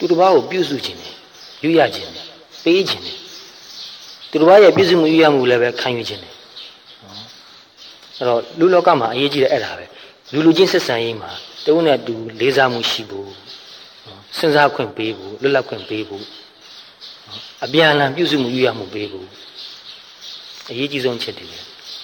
သူတစ်ပါးကိုပြုစုခြင်းနဲ့ယူရခြင်းနဲ့ပေးခြင်းနဲ့သူတစ်ပါးရဲ့ပြုစုမှုယူရမှုလည်းပဲခံယူခြင်းနဲ့အဲ့တော့လူလောကမှာအရေးကြီးတဲ့အဲ့ဒါပဲလူချင်းဆက်ဆံရေးမှာတဝုနဲ့တူလေးစားမှုရှိဖို့စဉ်းစားခွင့်ပေးဖို့လွတ်လပ်ခွင့်ပေးဖို့အပြန်အလှန်ပြုစုမှုယူရမှုပေးဖို့အရေးကြီးဆုံးချက်တွေပဲ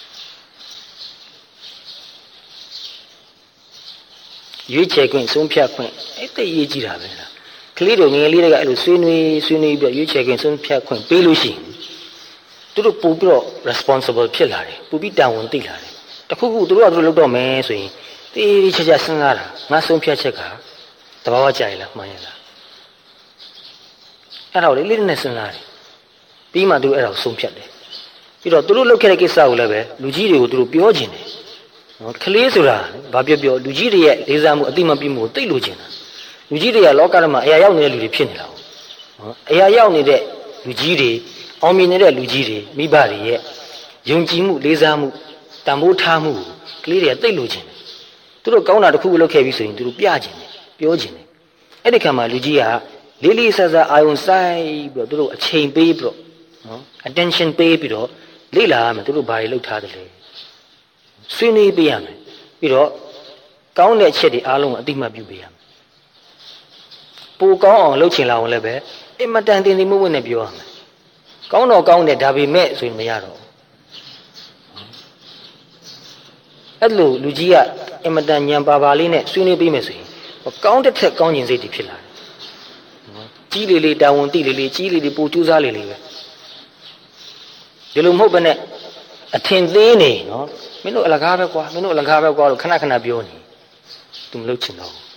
ရွေးချယ်ခွင့်ဆုံးဖြတ်ခွင့်အဲ့တိတ်ရေးကြည့်တာပဲလားကလေးတို့ငယ်လေးတွေကအဲ့လိုဆွေးနွေးပြီးရွေးချယ်ခွင့်ဆုံးဖြတ်ခွင့်ပေးလို့ရှိရင်သူတို့ပို့ပြီးတော့ responsible ဖြစ်လာတယ်ပို့ပြီးတာဝန်သိလာတယ်တခုခုသူတို့ကသူတို့လုပ်တော့မယ်ဆိုရင်တေးချာချာစဉ်းစားတာငါဆုံးဖြတ်ချက်ကတဘာဝကြရလားမှန်ရလားအဲ့ဒါကိုလေးနဲ့စဉ်းစားတယ်ပြီးမှသူတို့အဲ့ဒါကိုဆုံးဖြတ်တယ်ပြီးတော့သူတို့လုပ်ခဲ့တဲ့ကိစ္စကိုလည်းပဲလူကြီးတွေကိုသူတို့ပြောခြင်းတယ်နော်ကလေးဆိုတာဘာပြောလူကြီးတွေရဲ့လေးစားမှုအတိမပြမှုကိုသိလို့ခြင်းတာလူကြီးတွေကလောကထဲမှာအရာရောက်နေတဲ့လူတွေဖြစ်နေတာဟုတ်နော်အရာရောက်နေတဲ့လူကြီးတွေအောင်မြင်နေတဲ့လူကြီးတွေမိဘတွေရဲ့ယုံကြည်မှုလေးစားမှုတန်ဖိုးထားမှုကလေးတွေကသိလို့ခြင်းတယ်သူတို့ကောင်းတာတစ်ခုခုလုပ်ခဲ့ပြီဆိုရင်သူတို့ပြခြင်းတယ်ပြောခြင်းတယ်အဲ့ဒီခါမှာလူကြီးကလေးလေးဆဆအာယုံဆိုင်ပြီးတော့သူတို့အချိန်ပေးပြီးတော့နော် attention ပေးပြီးတော့လေ့လာရမယ်သူတို့ဘာတွေလုပ်ထားတယ်လဲဆွေးနွေးပေးရမယ်ပြီးတော့ကောင်းတဲ့အချက်တွေအားလုံးကိုအတိမတ်ပြုပေးရမယ်ပိုကောင်းအောင်လုပ်ချင်လာအောင်လည်းပဲအင်မတန်တင်မွေ့မွေ့နဲ့ပြောရမယ်ကောင်းတော့ကောင်းတယ်ဒါပေမဲ့ဆိုရင်မရတော့အဲ့လိုလူကြီးကအင်မတန်ညံပါလေးနဲ့ဆွေးနွေးပေးမယ်ဆိုရင်ကောင်းတဲ့ထက်ကောင်းခြင်းစိတ်တွေဖြစ်လာတယ်ကြီးလေးတာဝန်တိလေးကြီးလေးပိုကြိုးစားလေးပဲဒီလိုမဟုတ်ဘဲနဲ့အထင်သေးနေနော်မင်းတို့အလကားပဲကွာမင်းတို့အလကားပဲကွာလို့ခဏခဏပြောနေသူမလုပ်ချင်တော့ဘူး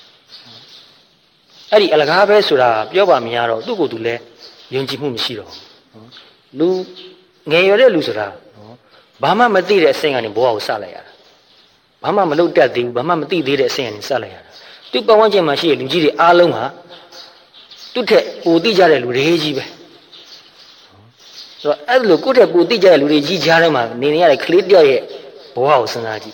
အဲ့ဒီအလကားပဲဆိုတာပြောပါမရတော့သူ့ကိုယ်သူလည်းယုံကြည်မှုမရှိတော့လူငယ်ရွယ်တဲ့လူဆိုတာနော်ဘာမှမသိတဲ့အဆင့်ကနေဘဝကိုစလိုက်ရတာဘာမှမလုပ်တတ်သေးဘူးဘာမှမသိသေးတဲ့အဆင့်ကနေစလိုက်ရတာသူ့ပတ်ဝန်းကျင်မှာရှိတဲ့လူကြီးတွေအားလုံးဟာသူ့ထက်ပိုသိကြတဲ့လူတွေကြီးပဲဆိုတော့အဲ့လိုကိုယ့်ထက်ပိုသိကြတဲ့လူတွေကြီးကြားထဲမှာနေရတဲ့ကလေးတယောက်ရဲ့ဘဝကိုစဉ်းစားကြည့်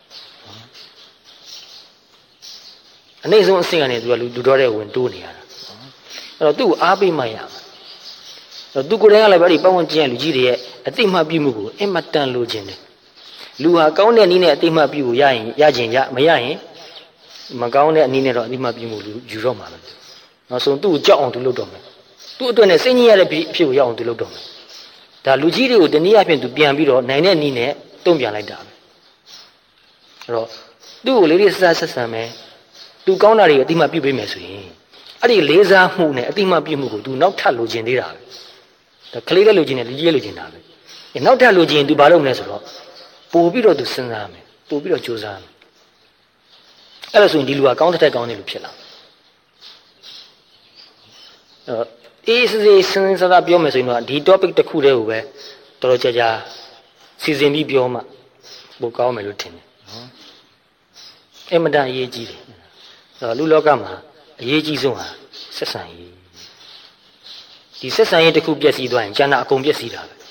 အနည်းဆုံးအဆင့်ကနေသူကလူတော်တဲ့ဝင်တိုးနေရတာအဲ့တော့သူ့ကိုအားပေးမှရမှာအဲ့တော့သူကိုယ်တိုင်ကလည်းဗျာဒီပတ်ဝန်းကျင်ရဲ့လူကြီးတွေရဲ့အသိမှတ်ပြုမှုကိုအင်မတန်လိုချင်တယ်လူဟာကောင်းတဲ့နည်းနဲ့အသိမှတ်ပြုကိုရရင်ရခြင်းရမရရင်မကောင်းတဲ့အနည်းနဲ့တော့အသိမှတ်ပြုမှုလူယူတော့မှာပဲနောက်ဆုံးသူ့ကိုကြောက်အောင်သူလုပ်တော့မယ်သူ့အတွက်နဲ့စိတ်ညစ်ရတဲ့အဖြစ်ကိုရောက်အောင်သူလုပ်တော့မယ်ဒါလူကြီးတွေကိုတနည်းအားဖြင့်သူပြန်ပြီးတော့နိုင်တဲ့နည်းနဲ့တုံ့ပြန်လိုက်တာပဲအဲ့တော့သူ့ကိုလေးလေးဆက်ဆံမယ်သူကောင်းတာတွေအတိမပြုပေးမယ်ဆိုရင်အဲ့ဒီလေးစားမှုနဲ့အတိမပြုမှုကိုသူနောက်ထပ်လိုချင်သေးတာပဲဒါကလေးလည်းလိုချင်တယ်လူကြီးလည်းလိုချင်တာပဲနောက်ထပ်လိုချင်ရင်သူဘာလုပ်မလဲဆိုတော့ပို့ပြီးတော့သူစဉ်းစားမယ်ပို့ပြီးတော့ကြိုးစားမယ်အဲ့လိုဆိုရင်ဒီလူကကောင်းတဲ့ကောင်းတဲ့လူဖြစ်လာအေးစေးစဉ်းစားပြောမယ်ဆိုရင်တော့ဒီ topic တစ်ခုတည်းကိုပဲတော်တော်ကြာစီစဉ်ပြီးပြောမှပိုကောင်းမယ်လို့ထင်တယ်နော်အမတန်အရေးကြီးတယ်လူလောကမှာအရေးကြီးဆုံးဟာဆက်ဆံရေးဒီဆက်ဆံရေးတစ်ခုပြည့်စည်သွားရင်ကျန်တာအကုန်ပြည့်စည်တာပဲ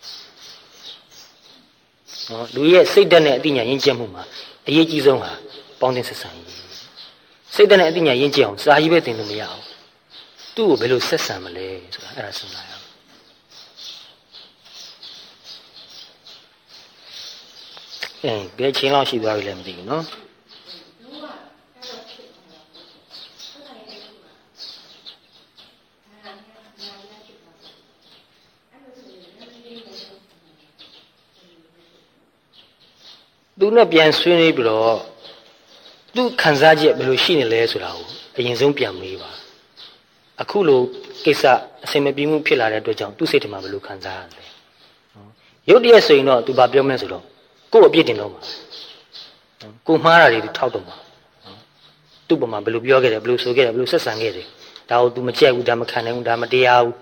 နော်လူရဲ့စိတ်ဓာတ်နဲ့အသိဉာဏ်ရင့်ကျက်မှုမှာအရေးကြီးဆုံးဟာပေါင်းသင်းဆက်ဆံရေးစိတ်ဓာတ်နဲ့အသိဉာဏ်ရင့်ကျက်အောင်စာရေးပဲသင်လို့မရအောင်သူ့ကိုဘယ်လိုဆက်ဆံမလဲဆိုတာအဲ့ဒါစဉ်းစားရအောင်ဘယ်ချိန်လောက်ရှိသွားပြီလဲမသိဘူးနော်သူနဲ့ပြန်ဆွေးနွေးပြီးတော့သူ့ခံစားချက်ဘယ်လိုရှိနေလဲဆိုတာကိုအရင်ဆုံးပြန်မေးပါအခုလိုကိစ္စအဆင်မပြေမှုဖြစ်လာတဲ့အတွက်ကြောင့်သူ့စိတ်ထဲမှာဘယ်လိုခံစားရလဲရုပ်တရက်ဆိုရင်တော့သူဘာပြောမလဲဆိုတော့ကိုယ့်အပြစ်တင်တော့မှာကိုမှားတာတွေသူထောက်တော့မှာသူ့ပုံမှာဘယ်လိုပြောခဲ့တယ်ဘယ်လိုဆိုခဲ့တယ်ဘယ်လိုဆက်ဆံခဲ့တယ်ဒါကို तू မကြိုက်ဘူးဒါမခံနိုင်ဘူးဒါမတရားဘူး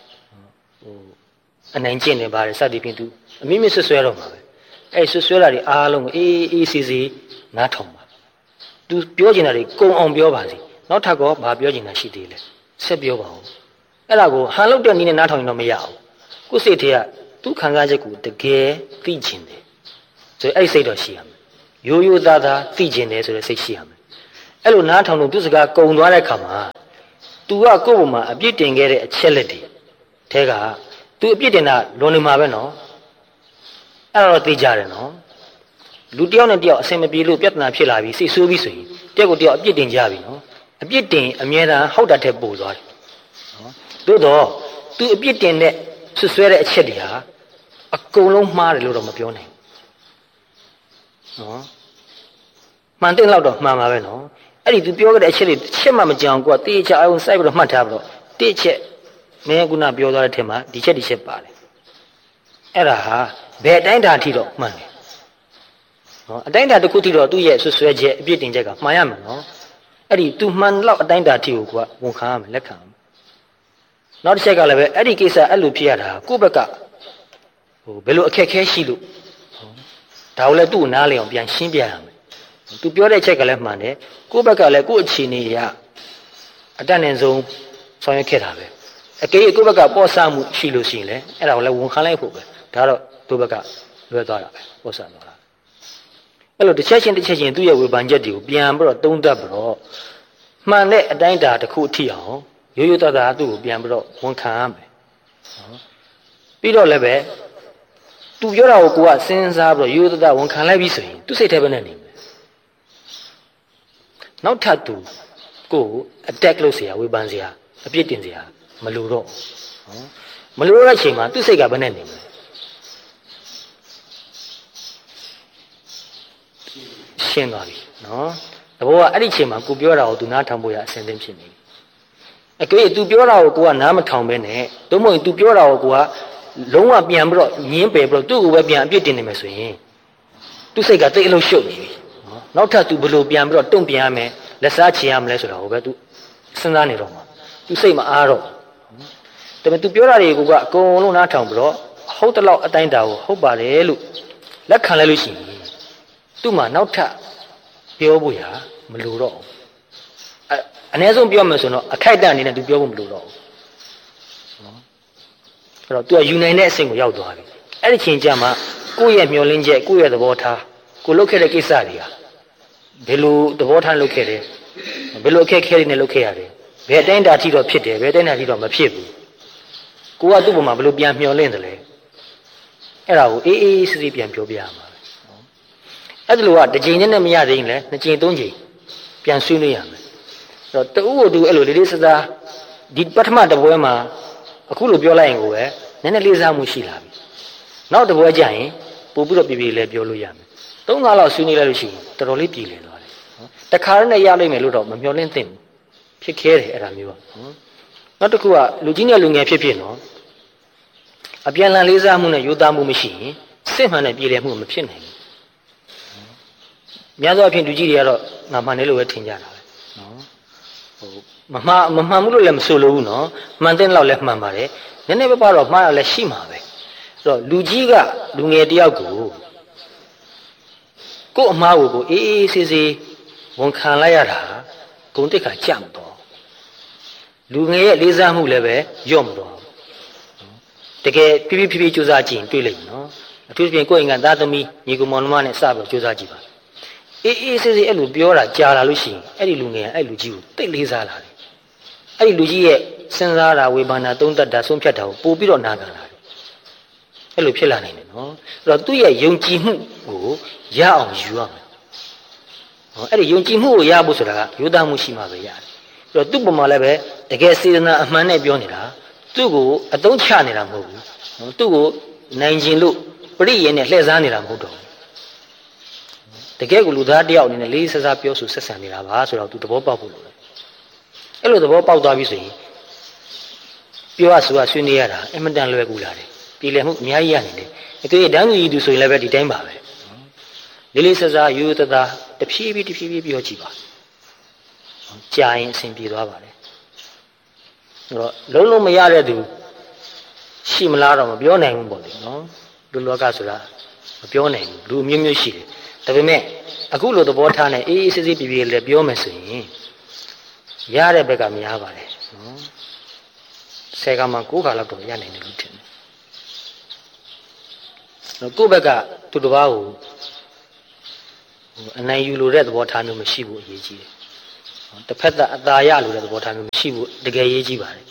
အနိုင်ကျင့်နေပါတယ်စသည်ဖြင့် तू အမိမဆွဆွဲတော့မှာပဲအဲ့ဆွဆွဲတာတွေအားလုံးကိုအေးစီနားထောင်ပါ तू ပြောချင်တာတွေကုံအောင်ပြောပါစေနောက်ထပ်ကောဘာပြောချင်တာရှိသေးလဲဆက်ပြောပါဦးအဲ့ဒါကိုဟန်လုပ်တဲ့နည်းနဲ့နားထောင်ရင်တော့မရဘူးကိုယ်စိတ်ထဲကသူ့ခံစားချက်ကိုတကယ်သိချင်တယ်ဆိုရင်အဲ့စိတ်တော့ရှိရမယ်ရိုးရိုးသားသားသိချင်တယ်ဆိုတဲ့စိတ်ရှိရမယ်အဲ့လိုနားထောင်လို့သူ့စကားကုံသွားတဲ့ခါမှာ तू तू ကကိုယ့်ဘုံမှာအပြစ်တင်ခဲ့တဲ့အချက်လက်တွေထဲက तू အပြစ်တင်တာလွန်နေမှာပဲနော်အဲ့တော့သိကြတယ်နော်လူတယောက်နဲ့တယောက်အစင်မပြေလို့ပြဿနာဖြစ်လာပြီးစိတ်ဆိုးပြီးဆိုရင်တယောက်ကိုတယောက်အပြစ်တင်ကြပြီနော်အပြစ်တင်အမြဲတမ်းဟုတ်တာတဲ့ပို့သွားတယ်နော်သို့တော့ तू အပြစ်တင်တဲ့ဆွဆွဲတဲ့အချက်တွေဟာအကုန်လုံးမှားတယ်လို့တော့မပြောနိုင်နော်မှန်တဲ့လောက်တော့မှန်ပါပဲနော်အဲ့ဒီ तू ပြောခဲ့တဲ့အချက်တွေတစ်ချက်မှမကြောင်ကိုကတေးချအောင်စိုက်ပြီးတော့မှတ်ထားပြီးတော့တစ်ချက်မင်းကပြောသွားတဲ့ထက်မှာဒီချက်ပါတယ်အဲ့ဒါဟာဘယ်အတိုင်းတာထိတော့မှန်တယ်နော်အတိုင်းတာတစ်ခုထိတော့သူ့ရဲ့ဆွဆွဲချက်အပြစ်တင်ချက်ကမှန်ရမယ်နော်အဲ့ဒီ तू မှန်လောက်အတိုင်းတာထိကိုကဝန်ခံရမယ်လက်ခံရမယ်နောက်တစ်ချက်ကလည်းပဲအဲ့ဒီကိစ္စအဲ့လိုဖြစ်ရတာကိုယ့်ဘက်ကဘယ်လိုအခက်ခဲရှိလို့ဒါကိုလည်းသူ့ကိုနားလည်အောင်ပြန်ရှင်းပြရမယ်သူပြောတဲ့ချက်ကလည်းမှန်တယ်ကိုယ့်ဘက်ကလည်းကိုယ့်အခြေအနေရအတတ်နဲ့ဆုံးဆောင်ရွက်ခဲ့တာပဲအကယ်၍ကိုယ့်ဘက်ကပေါ်ဆမှုရှိလို့ရှိရင်လည်းအဲ့ဒါကိုလည်းဝန်ခံလိုက်ဖို့ပဲဒါတော့သူ့ဘက်ကလွဲသွားတာပဲပေါ်ဆသွားတာအဲ့လိုတစ်ချက်ချင်းသူ့ရဲ့ဝေဖန်ချက်တွေကိုပြန်ပြီးတော့သုံးသပ်ပြီးတော့မှန်တဲ့အတိုင်းအတာတစ်ခုအထိအောင်ရိုးရိုးသားသားသူ့ကိုပြန်ပြီးတော့ဝန်ခံရမယ်ပြီးတော့လည်းပဲသူပြောတာကိုကိုကစဉ်းစားပြီးတော့ရိုးရိုးသားသားဝန်ခံလိုက်ပြီဆိုရင်သူ့စိတ်ထဲပဲနဲ့နေမယ်နောက်ထပ်သူကို attack လုပ်เสียဝေဖန်เสียအပြစ်တင်เสียမလိုတော့မလိုတော့တဲ့အချိန်မှာသူ့စိတ်ကဘယ်နဲ့နေမလဲရှင်းသွားပြီနော်တဘောကအဲ့ဒီအချိန်မှာကိုပြောတာကိုသူနားထောင်ဖို့ရအဆင်သင့်ဖြစ်နေပြီအကယ်၍သူပြောတာကိုကိုကနားမထောင်ပဲနဲ့သို့မဟုတ်သူပြောတာကိုကိုကလုံးဝပြန်ပြီးတော့ညင်းပယ်ပြီးတော့သူ့ကိုပဲပြန်အပြစ်တင်နေမယ်ဆိုရင်သူ့စိတ်ကတိတ်အလုံးရှုပ်နေပြီနော်နောက်ထပ်သူဘယ်လိုပြန်ပြီးတော့တုံ့ပြန်ရမယ်လက်စားချေရမလဲဆိုတာကိုပဲသူစဉ်းစားနေတော့မှာသူစိတ်မအားတော့ဒါပေမဲ့သူပြောတာတွေကိုကအကုန်လုံးနားထောင်ပြီးတော့ဟုတ်တဲ့လောက်အတိုင်းတာကိုဟုတ်ပါတယ်လို့လက်ခံလိုက်လို့ရှိရင်သူ့မှာနောက်ထပ်ပြောဖို့ရမလိုတော့ဘူးအနည်းဆုံးပြောမယ်ဆိုတော့အခိုက်အတန့်အနေနဲ့သူပြောဖို့မလိုတော့ဘူးအဲ့တော့သူကယူနိုင်တဲ့အဆင့်ကိုရောက်သွားပြီအဲ့ဒီချိန်ကျမှကိုယ့်ရဲ့မျှော်လင့်ချက်ကိုယ့်ရဲ့သဘောထားကိုလုပ်ခဲ့တဲ့ကိစ္စတွေဟာဘယ်လိုသဘောထားလုပ်ခဲ့တယ်ဘယ်လိုအခက်အခဲတွေနဲ့လုပ်ခဲ့ရတယ်ဘယ်အတိုင်းတာထိတော့ဖြစ်တယ်ဘယ်အတိုင်းတာထိတော့မဖြစ်ဘူးကိုကသူ့ပုံမှာဘယ်လိုပြန်မျှော်လင့်တယ်လဲအဲ့ဒါကိုအေးအေးဆေးဆေးပြန်ပြောပြရမှာအဲ့ဒါလိုကတစ်ချိန်နဲ့မရသေးရင်လည်းနှစ်ချိန်သုံးချိန်ပြန်ဆွေးနွေးရမယ်အဲ့တော့တူကိုတူအဲ့လိုလေးလေးစားစားဒီပထမတစ်ပွဲမှာအခုလိုပြောလိုက်ရင်ကိုပဲနည်းနည်းလေးစားမှုရှိလာပြီနောက်တစ်ပွဲကျရင်ပို့ပြီးတော့ပြေပြေလေးပြောလို့ရမယ်သုံးခါလောက်ဆွေးနွေးလိုက်လို့ရှိရင်တော်တော်လေးပြည်လည်သွားတယ်တခါနဲ့ရလိမ့်မယ်လို့တော့မမျှော်လင့်သင့်ဘူးဖြစ်ခဲတယ်အဲ့ဒါမျိုးပါနောက်တစ်ခုကလူကြီးနဲ့လူငယ်ဖြစ်ဖြစ်နော်အပြန်လည်လေးစားမှုနဲ့ယူသားမှုမရှိရင်စစ်မှန်တဲ့ပြည်လည်မှုမဖြစ်နိုင်ဘူးများသောအားဖြင့်လူကြီးတွေကတော့ငါမှန်တယ်လို့ပဲထင်ကြတာပဲနော်မမှန်ဘူးလို့လည်းမဆိုလိုဘူးနော်မှန်တဲ့လောက်လည်းမှန်ပါတယ်နည်းနည်းပဲပါတော့မှားရလည်းရှိမှာပဲအဲ့တော့လူကြီးကလူငယ်တယောက်ကိုကို့အမှားကိုအေးအေးဆေးဆေးဝန်ခံလိုက်ရတာဂုဏ်တိတ်ခါကြမတော့လူငယ်ရဲ့လေးစားမှုလည်းပဲညော့မတော့တကယ်ဖြည်းဖြည်းကြိုးစားကြည့်တွေ့လိမ့်မယ်နော်အထူးသဖြင့်ကိုယ့်အိမ်ကသားသမီးညီကောင်မောင်နှမနဲ့စပြီးကြိုးစားကြည့်ပါအေးအေးဆေးဆေးအဲ့လိုပြောတာကြာလာလို့ရှိရင်အဲ့ဒီလူငယ်အဲ့လူကြီးကိုတိတ်လေးစားလာတယ်အဲ့ဒီလူကြီးရဲ့စဉ်းစားတာဝေဖန်တာသုံးသပ်တာဆုံးဖြတ်တာကိုပို့ပြီးတော့နာခံလာတယ်အဲ့လိုဖြစ်လာနိုင်တယ်နော်အဲ့တော့သူ့ရဲ့ယုံကြည်မှုကိုရအောင်ယူရမယ်အဲ့ဒီယုံကြည်မှုကိုရဖို့ဆိုတာကရိုးသားမှုရှိမှပဲရတယ်အဲ့တော့သူ့ပုံမှာလည်းပဲတကယ်စေတနာအမှန်နဲ့ပြောနေတာသူ့ကိုအသုံးချနေတာမဟုတ်ဘူးသူ့ကိုနိုင်ခြင်းလို့ပရိယေနဲ့လှည့်စားနေတာမဟုတ်တော့ဘူးတကယ်ကိုလူသားတယောက်အနေနဲ့လေးစားစားပြောဆိုဆက်ဆံနေတာပါဆိုတော့သူသဘောပေါက်ဖို့လိုတယ်အဲ့လိုသဘောပေါက်သွားပြီဆိုရင်ပြောရဆိုရဆွေးနွေးရတာအင်မတန်လွယ်ကူလာတယ်ပြည်လည်မှုအများကြီးရနေတယ်အကယ်၍တန်းသူကြီးသူဆိုရင်လည်းပဲဒီတိုင်းပါပဲလေးလေးစားစားရိုးရိုးသားသားတဖြည်းဖြည်းပြောကြည့်ပါကြာရင်အဆင်ပြေသွားပါတယ်အဲ့တော့လုံးမရတဲ့သူရှိမလားတော့မပြောနိုင်ဘူးပေါ့လေနော်လူလောကဆိုတာမပြောနိုင်ဘူးလူမျိုးမျိုးရှိတယ်ဒါပေမဲ့အခုလိုသဘောထားနဲ့အေးအေးဆေးဆေးပြေလည်းပြောမယ်ဆိုရင်ရတဲ့ဘက်ကများပါတယ်နော်10ခါမှ9ခါလောက်တော့ရနိုင်တယ်လို့ထင်တယ်ကိုယ့်ဘက်ကသူတစ်ပါးကိုအနိုင်ယူလို့တဲ့သဘောထားမျိုးမရှိဘူးအရေးကြီးတယ်တစ်ဖက်သက်အသာရလို့တဲ့သဘောထားမျိုးမရှိဘူးတကယ်ရေးကြည့်ပါတယ်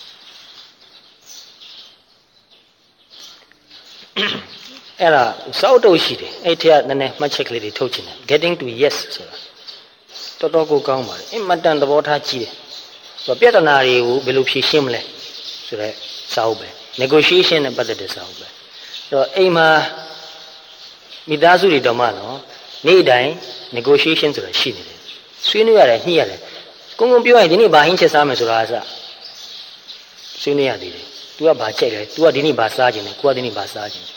အဲ့ဒါစောက်တုတ်ရှိတယ်အဲ့ထက်နည်းနည်းမှတ်ချက်ကလေးတွေထုတ်ချင်တယ် getting to yes ဆိုတာတော်တော်ကိုကောင်းပါတယ်အင်မတန်သဘောထားကြီးတယ်ဆိုတော့ပြဿနာတွေကိုဘယ်လိုဖြေရှင်းမလဲဆိုတော့စာအုပ်ပဲ negotiation နဲ့ပတ်သက်တဲ့စာအုပ်ပဲအဲ့တော့အိမ်မှာမိသားစုတွေတော်မှနော်နေ့တိုင်း negotiation ဆိုတာရှိနေတယ်ဆွေးနွေးရတယ်ညှိရတယ်ကုန်းကုန်းပြောရင်ဒီနေ့ဘာဟင်းချက်စားမယ်ဆိုတာအစဆွေးနွေးရသေးတယ် तू ကဘာချက်လဲ तू ကဒီနေ့ဘာစားခြင်းလဲကိုကဒီနေ့ဘာစားခြင်း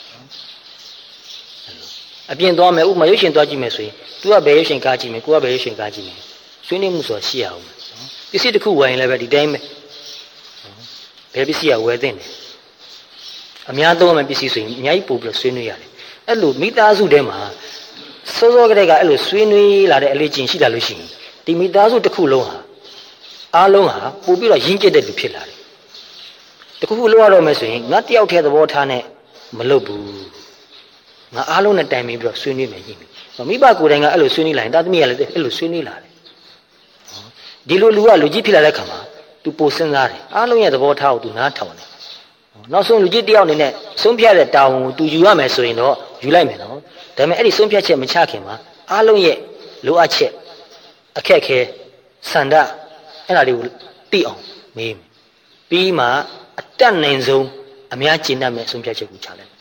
အပြင်သွားမယ်ဥပမာရုပ်ရှင်သွားကြည့်မယ်ဆိုရင် तू ကဘယ်ရုပ်ရှင်ကားကြည့်မယ်ကိုကဘယ်ရုပ်ရှင်ကားကြည့်မယ်ဆွေးနွေးမှုဆိုတာရှိရအောင်ပစ္စည်းတစ်ခုဝယ်ရင်လည်းပဲဒီတိုင်းပဲဘယ်ပစ္စည်းကဝယ်သင့်တယ်အများသုံးမယ်ပစ္စည်းဆိုရင်အများကြီးပို့ပြီးဆွေးနွေးရတယ်အဲ့လိုမိသားစုထဲမှာစောစောကတည်းကအဲ့လိုဆွေးနွေးလာတဲ့အလေးကျင့်ရှိလာလို့ရှိရင်ဒီမိသားစုတစ်ခုလုံးဟာအားလုံးဟာပို့ပြီးတော့ရင်းကျက်တဲ့လူဖြစ်လာတယ်တခုခုလောက်ရတော့မယ်ဆိုရင်ငါတယောက်တည်းသဘောထားနဲ့မလုပ်ဘူးငါအားလုံးနဲ့တိုင်ပင်ပြီးတော့ဆွေးနွေးမယ်ညှိမယ်မိဘကိုယ်တိုင်ကအဲ့လိုဆွေးနွေးလာရင်တာသမီးကလည်းအဲ့လိုဆွေးနွေးလာတယ်ဒီလိုလူကလူကြီးဖြစ်လာတဲ့ခါမှာ तू ပိုစဉ်းစားတယ်အားလုံးရဲ့သဘောထားကို तू နားထောင်တယ်နောက်ဆုံးလူကြီးတယောက်အနေနဲ့ဆုံးဖြတ်တဲ့တာဝန်ကို तू ယူရမယ်ဆိုရင်တော့ယူလိုက်မယ်နော်ဒါပေမဲ့အဲ့ဒီဆုံးဖြတ်ချက်မချခင်မှာအားလုံးရဲ့လိုအပ်ချက်အခက်ခဲဆန္ဒအဲ့ဒါတွေကိုသိအောင်မေးမယ်ပြီးမှအတတ်နိုင်ဆုံးအများကျင့်တတ်မဲ့ဆုံးဖြတ်ချက်ကိုချလိုက်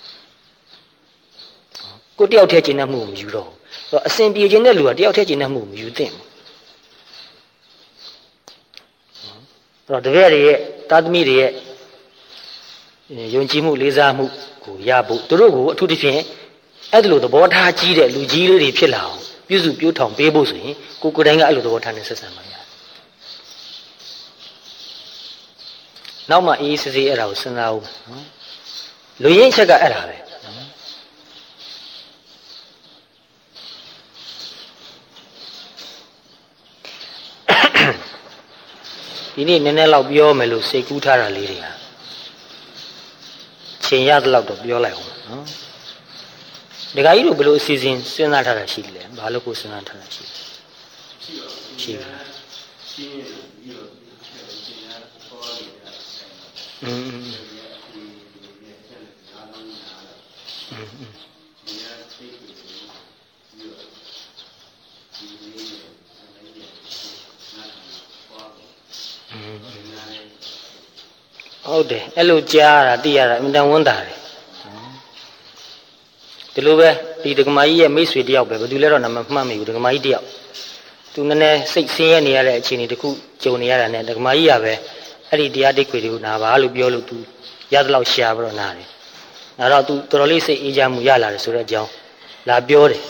ကိုတယောက်တည်းကျင့်တတ်မှုကိုမယူတော့ဘူးအစဉ်ပြေခြင်းတဲ့လူကတယောက်တည်းကျင့်တတ်မှုကိုမယူသင့်ဘူးအဲ့တော့တပည့်တွေရဲ့တာသမီတွေရဲ့ယုံကြည်မှုလေးစားမှုကိုရဖို့သူတို့ကိုအထူးသဖြင့်အဲ့လိုသဘောထားကြီးတဲ့လူကြီးလေးတွေဖြစ်လာအောင်ပြုစုပြောထောင်ပေးဖို့ဆိုရင်ကိုယ်တိုင်ကအဲ့လိုသဘောထားနဲ့ဆက်ဆံပါရတယ်နောက်မှအေးစစ်စစ်အဲ့ဒါကိုစဉ်းစားဦးနော်လူရင်းချက်ကအဲ့ဒါပဲဒီနေ့နည်းနည်းလောက်ပြောမယ်လို့စိတ်ကူးထားတာလေးတွေဟာချိန်ရတဲ့လောက်တော့ပြောလိုက်အောင်နော်ဒကာကြီးတို့ဘယ်လိုအစီအစဉ်စဉ်းစားထားတာရှိလဲဘာလို့ကိုစဉ်းစားထားတာရှိလဲရှိပါဟုတ်တယ်အဲ့လိုကြားရတာသိရတာအင်တန်ဝန်းတာတယ်ဒီလိုပဲဒီဒကမာကြီးရဲ့မိတ်ဆွေတယောက်ပဲဘယ်သူလဲတော့နာမမှတ်မိဘူးဒကမာကြီးတယောက်သူနည်းနည်းစိတ်ဆင်းရဲနေရတဲ့အခြေအနေတခုကြုံနေရတာနဲ့ဒကမာကြီးကပဲအဲ့ဒီတရားတိတ်ခွေတွေကိုနာပါလို့ပြောလို့သူရသလောက်ရှာပြီးတော့နာတယ်အဲ့တော့သူတော်တော်လေးစိတ်အေးချမ်းမှုရလာတယ်ဆိုတဲ့အကြောင်းလာပြောတယ်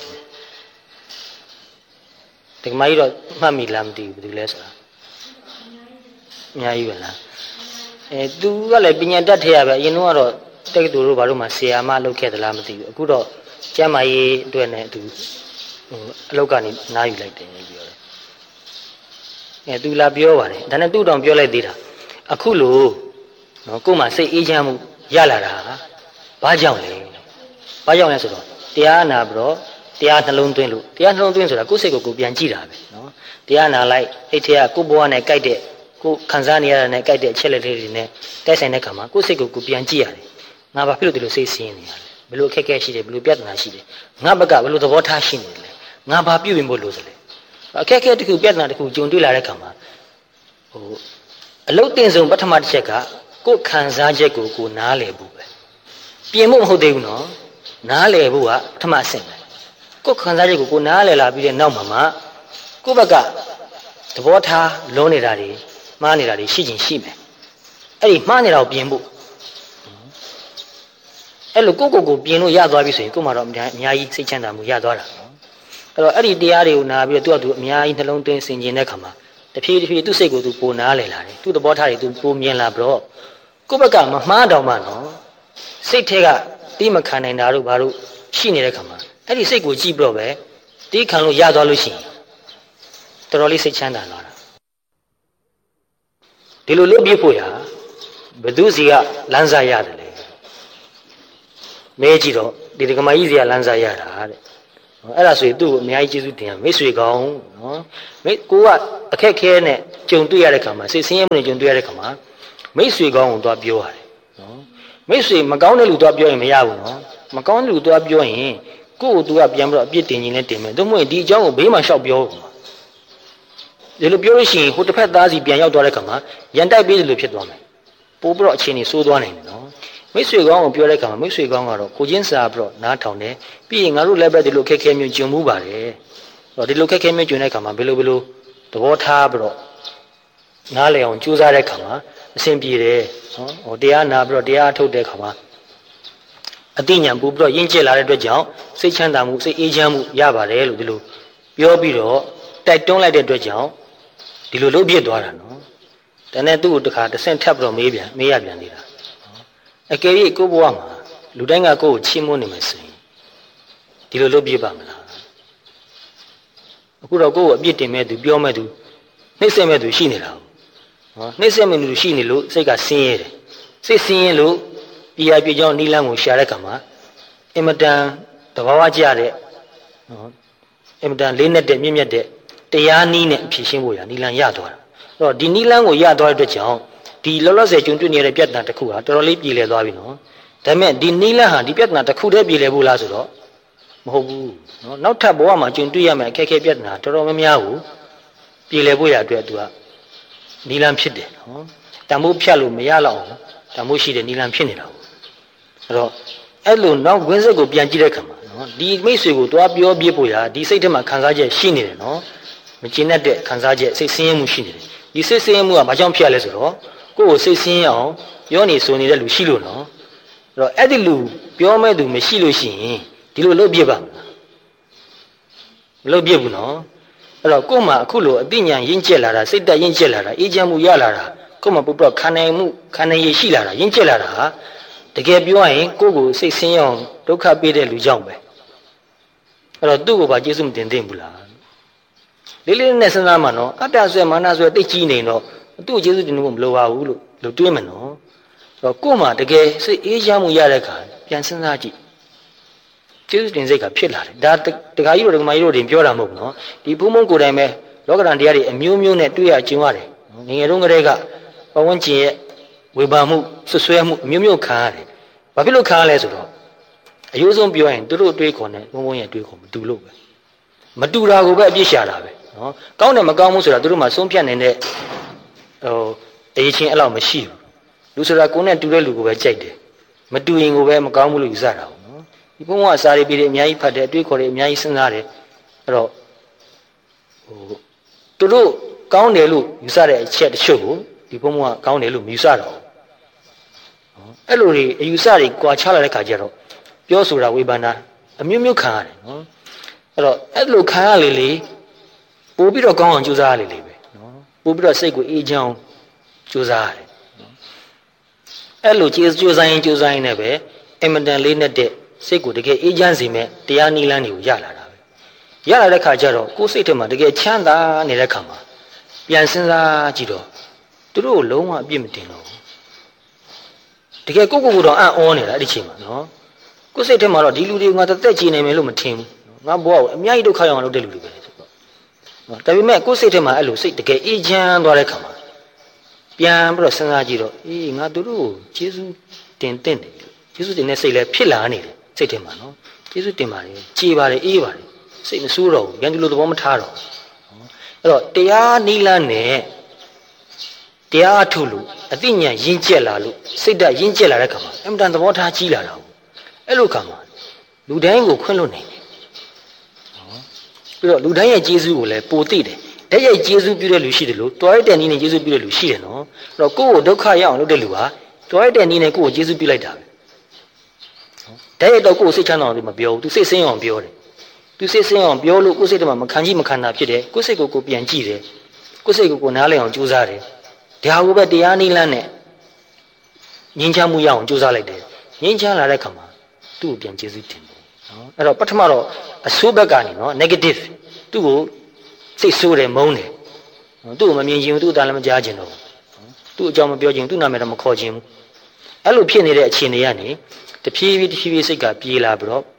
ဒကမာကြီးတော့မှတ်မိလားမသိဘူးဘယ်သူလဲဆိုတာအများကြီးပဲလားသူကလည်းပညာတတ်ထရပဲအရင်ကတော့တက္ကသိုလ်တို့ဘာလို့မှဆရာမလုပ်ခဲ့သလားမသိဘူးအခုတော့ကျမ်းမာရေးအတွက်နဲ့သူအလုပ်ကနေနားယူလိုက်တယ်ပြောတယ်သူလာပြောပါတယ်ဒါနဲ့သူ့တောင်ပြောလိုက်သေးတာအခုလို့နော်ကို့မှာစိတ်အေးချမ်းမှုရလာတာဘာကြောင့်လဲဆိုတော့တရားနာပြီးတော့တရားနှလုံးသွင်းလို့တရားနှလုံးသွင်းဆိုတာကိုယ့်စိတ်ကိုပြန်ကြည့်တာပဲနော်တရားနာလိုက်အဲ့ထဲကကိုယ့်ဘဝနဲ့ကြိုက်တဲ့ကိုခံစားနေရတာနဲ့ကြိုက်တဲ့အချက်လက်တွေနဲ့တိုက်ဆိုင်တဲ့ခါမှာကိုယ့်စိတ်ကိုပြန်ကြည့်ရတယ်ငါဘာဖြစ်လို့ဒီလိုစိတ်ဆင်းနေရလဲဘယ်လိုအခက်အခဲရှိတယ်ဘယ်လိုပြဿနာရှိတယ်ငါဘက်ကဘယ်လိုသဘောထားရှိနေလဲငါဘာပြုပြင်ဖို့လိုစလဲအခက်အခဲတစ်ခုပြဿနာတစ်ခုကြုံတွေ့လာတဲ့ခါမှာအလုတ်တင်ဆုံးပထမတစ်ချက်ကကိုယ်ခံစားချက်ကိုနားလည်ဖို့ပဲပြင်ဖို့မဟုတ်သေးဘူးနော်နားလည်ဖို့ကပထမအဆင့်ပဲကိုယ်ခံစားချက်ကိုနားလည်လာပြီးတဲ့နောက်မှာကိုယ့်ဘက်ကသဘောထားလုံးနေတာတွေမှားနေတာတွေရှိချင်းရှိမယ်အဲ့ဒီမှားနေတာကိုပြင်ဖို့အဲ့လိုကိုပြင်လို့ရသွားပြီဆိုရင်ကို့မှာတော့အများကြီးစိတ်ချမ်းသာမှုရသွားတာနော်အဲ့တော့အဲ့ဒီတရားတွေကိုနာပြီးတော့သူကသူအများကြီးနှလုံးသွင်းဆင်ခြင်တဲ့ခါမှာတဖြည်းဖြည်းသူ့စိတ်ကိုသူပိုနားလည်လာတယ်သူ့သဘောထားတွေသူပိုမြင်လာပြီးတော့ကိုယ့်ဘက်ကမမှားတော့မှနော်စိတ်ထဲကတိမခံနိုင်တာတို့ဘာလို့ရှိနေတဲ့ခါမှာအဲ့ဒီစိတ်ကိုကြည့်ပြီးတော့ပဲတိခံလို့ရသွားလို့ရှိရင်တော်တော်လေးစိတ်ချမ်းသာလာတာဒီလိုလုပ်ပြဖို့ရဘယ်သူစီကလမ်းစာရတယ်လဲမဲကြည့်တော့ဒီဒကမာကြီးစီကလမ်းစာရတာတဲ့အဲ့ဒါဆိုရင်သူ့ကိုအများကြီးကျေးဇူးတင်ရမိတ်ဆွေကောင်းနော်မိကိုကအခက်ခဲနဲ့ကြုံတွေ့ရတဲ့ခါမှာစိတ်ဆင်းရဲမှုနဲ့ကြုံတွေ့ရတဲ့ခါမှာမိတ်ဆွေကောင်းကိုသွားပြောရတယ်နော်မိတ်ဆွေမကောင်းတဲ့လူသွားပြောရင်မရဘူးနော်မကောင်းတဲ့လူသွားပြောရင်ကိုယ့်ကိုသူကပြန်ပြီးတော့အပြစ်တင်ခြင်းနဲ့တင်မယ်သို့မဟုတ်ဒီအကြောင်းကိုဘေးမှာရှောက်ပြောဒီလိုပြောလို့ရှိရင်ဟိုတစ်ဖက်သားစီပြန်ရောက်သွားတဲ့ခါမှာရန်တိုက်ပေးတယ်လို့ဖြစ်သွားမယ်ပို့ပြီးတော့အခြေအနေဆိုးသွားနိုင်တယ်နော်မိတ်ဆွေကောင်းကိုပြောတဲ့ခါမှာမိတ်ဆွေကောင်းကတော့ကိုချင်းစာပြီးတော့နားထောင်တယ်ပြီးရင်ငါတို့လည်းပဲဒီလိုခက်ခဲမျိုးဂျုံမှုပါတယ်ဒီလိုခက်ခဲမျိုးဂျုံတဲ့ခါမှာဘယ်လိုသဘောထားပြီးတော့နားလည်အောင်ကြိုးစားတဲ့ခါမှာအဆင်ပြေတယ်နော်ဟိုတရားနာပြီးတော့တရားထုတ်တဲ့ခါမှာအသိဉာဏ်ပို့ပြီးတော့ရင့်ကျက်လာတဲ့အတွက်ကြောင့်စိတ်ချမ်းသာမှုစိတ်အေးချမ်းမှုရပါတယ်လို့ဒီလိုပြောပြီးတော့တိုက်တွန်းလိုက်တဲ့အတွက်ကြောင့်ဒီလိုလုပ်ပြစ်သွားတာနော်တနေ့သူ့ကိုတခါတစ်ဆင့်ထပ်ပြီးတော့မေးရပြန်နေတာအကယ်၍ကိုယ့်ဘဝမှာလူတိုင်းကကိုယ့်ကိုချီးမွမ်းနေမယ်ဆိုရင်ဒီလိုလုပ်ပြစ်ပါမလားအခုတော့ကိုယ့်ကိုအပြစ်တင်မဲ့သူပြောမဲ့သူနှိမ့်ဆက်မဲ့သူရှိနေတာနော်နှိမ့်ဆက်မဲ့သူရှိနေလို့စိတ်ကဆင်းရဲတယ်စိတ်ဆင်းရဲလို့ပြေကြောင်းနီလန်းကိုရှာတဲ့ခါမှာအင်မတန်တဘာဝကျတဲ့နော်အင်မတန်လေးနဲ့တဲ့မြင့်မြတ်တဲ့တရားနည်းနဲ့အဖြစ်ရှင်းဖို့ရနီလန်းရသွားတာအဲ့တော့ဒီနီလန်းကိုရသွားတဲ့အတွက်ကြောင့်ဒီလောလောဆယ်ကျုံတွေ့နေတဲ့ပြဿနာတစ်ခုဟာတော်တော်လေးပြည်လည်သွားပြီနော်ဒါပေမဲ့ဒီနီလန်းဟာဒီပြဿနာတစ်ခုတည်းပြည်လည်ဖို့လားဆိုတော့မဟုတ်ဘူးနော်နောက်ထပ်ဘဝမှာကျုံတွေ့ရမယ့်အခက်အခဲပြဿနာတော်တော်များများကိုပြည်လည်ဖို့ရအတွက်သူကနီလန်းဖြစ်တယ်နော်တန်ဖိုးဖြတ်လို့မရတော့အောင်တန်ဖိုးရှိတဲ့နီလန်းဖြစ်နေတာအဲ့တော့အဲ့လိုနောက်ဝင်းစိတ်ကိုပြန်ကြည့်တဲ့အခါမှာနော်ဒီမိတ်ဆွေကိုတွားပြောပြဖို့ရဒီစိတ်ထဲမှာခံစားချက်ရှိနေတယ်နော်မကျင်တတ်တဲ့ခံစားချက်စိတ်ဆင်းရဲမှုရှိနေတယ်ဒီစိတ်ဆင်းရဲမှုကဘာကြောင့်ဖြစ်ရလဲဆိုတော့ကိုယ့်ကိုစိတ်ဆင်းရဲအောင်ပြောနေဆိုနေတဲ့လူရှိလို့နော်အဲ့တော့အဲ့ဒီလူပြောမဲ့သူမရှိလို့ရှိရင်ဒီလိုလုပ်ပြပါမလားမလုပ်ပြဘူးနော်အဲ့တော့ကိုယ်မှာအခုလိုအသိဉာဏ်ရင့်ကျက်လာတာစိတ်တက်ရင့်ကျက်လာတာအေးချမ်းမှုရလာတာကိုယ်မှာပုပ္ပခံနိုင်ရည်ရှိလာတာရင့်ကျက်လာတာတကယ်ပြောရင်ကိုယ့်ကိုစိတ်ဆင်းရဲအောင်ဒုက္ခပေးတဲ့လူကြောင့်ပဲအဲ့တော့သူ့ကိုဘာကျေးဇူးမတင်သင့်ဘူးလားလေးလေးနဲ့စဉ်းစားမှနော်အတ္တဆွဲမာနဆွဲသိကြီးနေတော့သူ့ကိုကျေးဇူးတင်ဖို့မလိုပါဘူးလို့တွေးမယ်နော်အဲ့တော့ကိုယ်မှာတကယ်စိတ်အေးချမ်းမှုရတဲ့အခါပြန်စဉ်းစားကြည့်ကျေးဇူးတင်စိတ်ကဖြစ်လာတယ်ဒါတခါကြီးတို့ဒကမာကြီးတို့တင်ပြောတာမဟုတ်ဘူးနော်ဒီဘုံဘုံကိုယ်တိုင်ပဲလောကဓာတ်တရားတွေအမျိုးမျိုးနဲ့တွေ့ရကျင်ရတယ်ငငယ်တုန်းကတည်းကပဝန်းကျင်ရဲ့ဝေဘာမှုဆွဆွဲမှုအမျိုးမျိုးခံရတယ်ဘာဖြစ်လို့ခံရလဲဆိုတော့အယိုးဆုံးပြောရင်တို့တွေးခေါ်နေဘုံဘုံရဲ့တွေးခေါ်မတူလို့ပဲမတူတာကိုပဲအပြစ်ရှာတာပဲနော်ကောင်းတယ်မကောင်းဘူးဆိုတာတို့မှဆုံးဖြတ်နေတဲ့အရေးချင်းအဲ့လောက်မရှိဘူးလူဆိုတာကိုယ်နဲ့တူတဲ့လူကိုပဲကြိုက်တယ်မတူရင်ကိုပဲမကောင်းဘူးလို့ယူဆတာပေါ့နော်ဒီဘုံကအစာတွေပြီးတယ်အများကြီးဖတ်တယ်အတွေးခေါ်တယ်အများကြီးစဉ်းစားတယ်အဲ့တော့တို့ကောင်းတယ်လို့ယူဆတဲ့အချက်တချို့ကိုဒီဘုံကကောင်းတယ်လို့မယူဆတော့အဲ့လိုတွေအယူဆတွေကြွာချလာတဲ့ခါကျတော့ပြောဆိုတာဝေဘာနာအမျိုးမျိုးခံရတယ်နော်အဲ့တော့အဲ့လိုခံရလေပို့ပြီးတော့ကောင်းအောင်ကြိုးစားရလေပဲနော်ပို့ပြီးတော့စိတ်ကိုအေးချမ်းအောင်ကြိုးစားရတယ်နော်အဲ့လိုကြိုးစားရင်လည်းပဲအင်မတန်လေးနဲ့တဲ့စိတ်ကိုတကယ်အေးချမ်းစေမဲ့တရားနိလန်းတွေကိုရလာတာပဲရလာတဲ့ခါကျတော့ကိုယ်စိတ်ထဲမှာတကယ်ချမ်းသာနေတဲ့ခါမှာပြန်စဉ်းစားကြည့်တော့သူတို့ကိုလုံးဝအပြစ်မတင်တော့ဘူးတကယ်ကိုတော့အံ့ဩနေတာအဲ့ဒီချိန်မှာနော်ကိုယ်စိတ်ထဲမှာတော့ဒီလူတွေငါသက်ကြည်နေမယ်လို့မထင်ဘူးငါဘဝကိုအများကြီးဒုက္ခရောက်အောင်လုပ်တဲ့လူတွေပဲဆိုတော့ဒါပေမဲ့ကိုယ်စိတ်ထဲမှာအဲ့လိုစိတ်တကယ်အေးချမ်းသွားတဲ့ခါမှာပြန်ပြီးတော့စဉ်းစားကြည့်တော့အေးငါတို့ကိုကျေးဇူးတင်တဲ့ကျေးဇူးတင်တဲ့စိတ်လည်းဖြစ်လာနေတယ်စိတ်ထဲမှာနော်ကျေးဇူးတင်ပါတယ်ကြည်ပါတယ်အေးပါတယ်စိတ်မဆိုးတော့ဘူးပြန်ဒီလိုသဘောမထားတော့အဲ့တော့တရားနိလန်းနဲ့တရားထုတ်လို့အသိဉာဏ်ရင့်ကျက်လာလို့စိတ်ဓာတ်ရင့်ကျက်လာတဲ့ခါမှာအမှန်တန်သဘောထားကြီးလာတာဘူးအဲ့လိုခါမှာလူတိုင်းကိုခွင့်လွှတ်နိုင်တယ်ပြီးတော့လူတိုင်းရဲ့ကျေးဇူးကိုလည်းပိုသိတယ်တည့်ရဲ့ကျေးဇူးပြုတဲ့လူရှိတယ်လို့တွားရတဲ့နည်းနဲ့ကျေးဇူးပြုတဲ့လူရှိတယ်နော်အဲ့တော့ကိုယ့်ကိုဒုက္ခရအောင်လုပ်တဲ့လူဟာတွားရတဲ့နည်းနဲ့ကိုယ့်ကိုကျေးဇူးပြုလိုက်တာပဲတည့်ရဲ့တော့ကိုယ့်ကိုစိတ်ချမ်းသာအောင်မပြောဘူးသူစိတ်ဆင်းအောင်ပြောတယ်သူစိတ်ဆင်းအောင်ပြောလို့ကိုယ့်စိတ်ထဲမှာမခံကြည့်မခံတာဖြစ်တယ်ကိုယ့်စိတ်ကိုပြန်ကြည့်တယ်ကိုယ့်စိတ်ကိုနားလည်အောင်ကြိုးစားတယ်ဒါကိုပဲတရားနိလန်းနဲ့ငြင်းချမှုရအောင်ကြိုးစားလိုက်တယ်ငြင်းချလာတဲ့ခါမှာသူ့ကိုပြန်ကျေးဇူးတင်တယ်နော်အဲ့တော့ပထမတော့အဆိုးဘက်ကနေနော် negative သူ့ကိုစိတ်ဆိုးတယ်မုန်းတယ်သူ့ကိုမမြင်ချင်ဘူးသူ့အတန်လည်းမကြားချင်တော့ဘူးသူ့အကြောင်းမပြောချင်သူ့နာမည်တော့မခေါ်ချင်ဘူးအဲ့လိုဖြစ်နေတဲ့အခြေအနေကနေတဖြည်းဖြည်းစိတ်ကပြေးလာပြီးတော့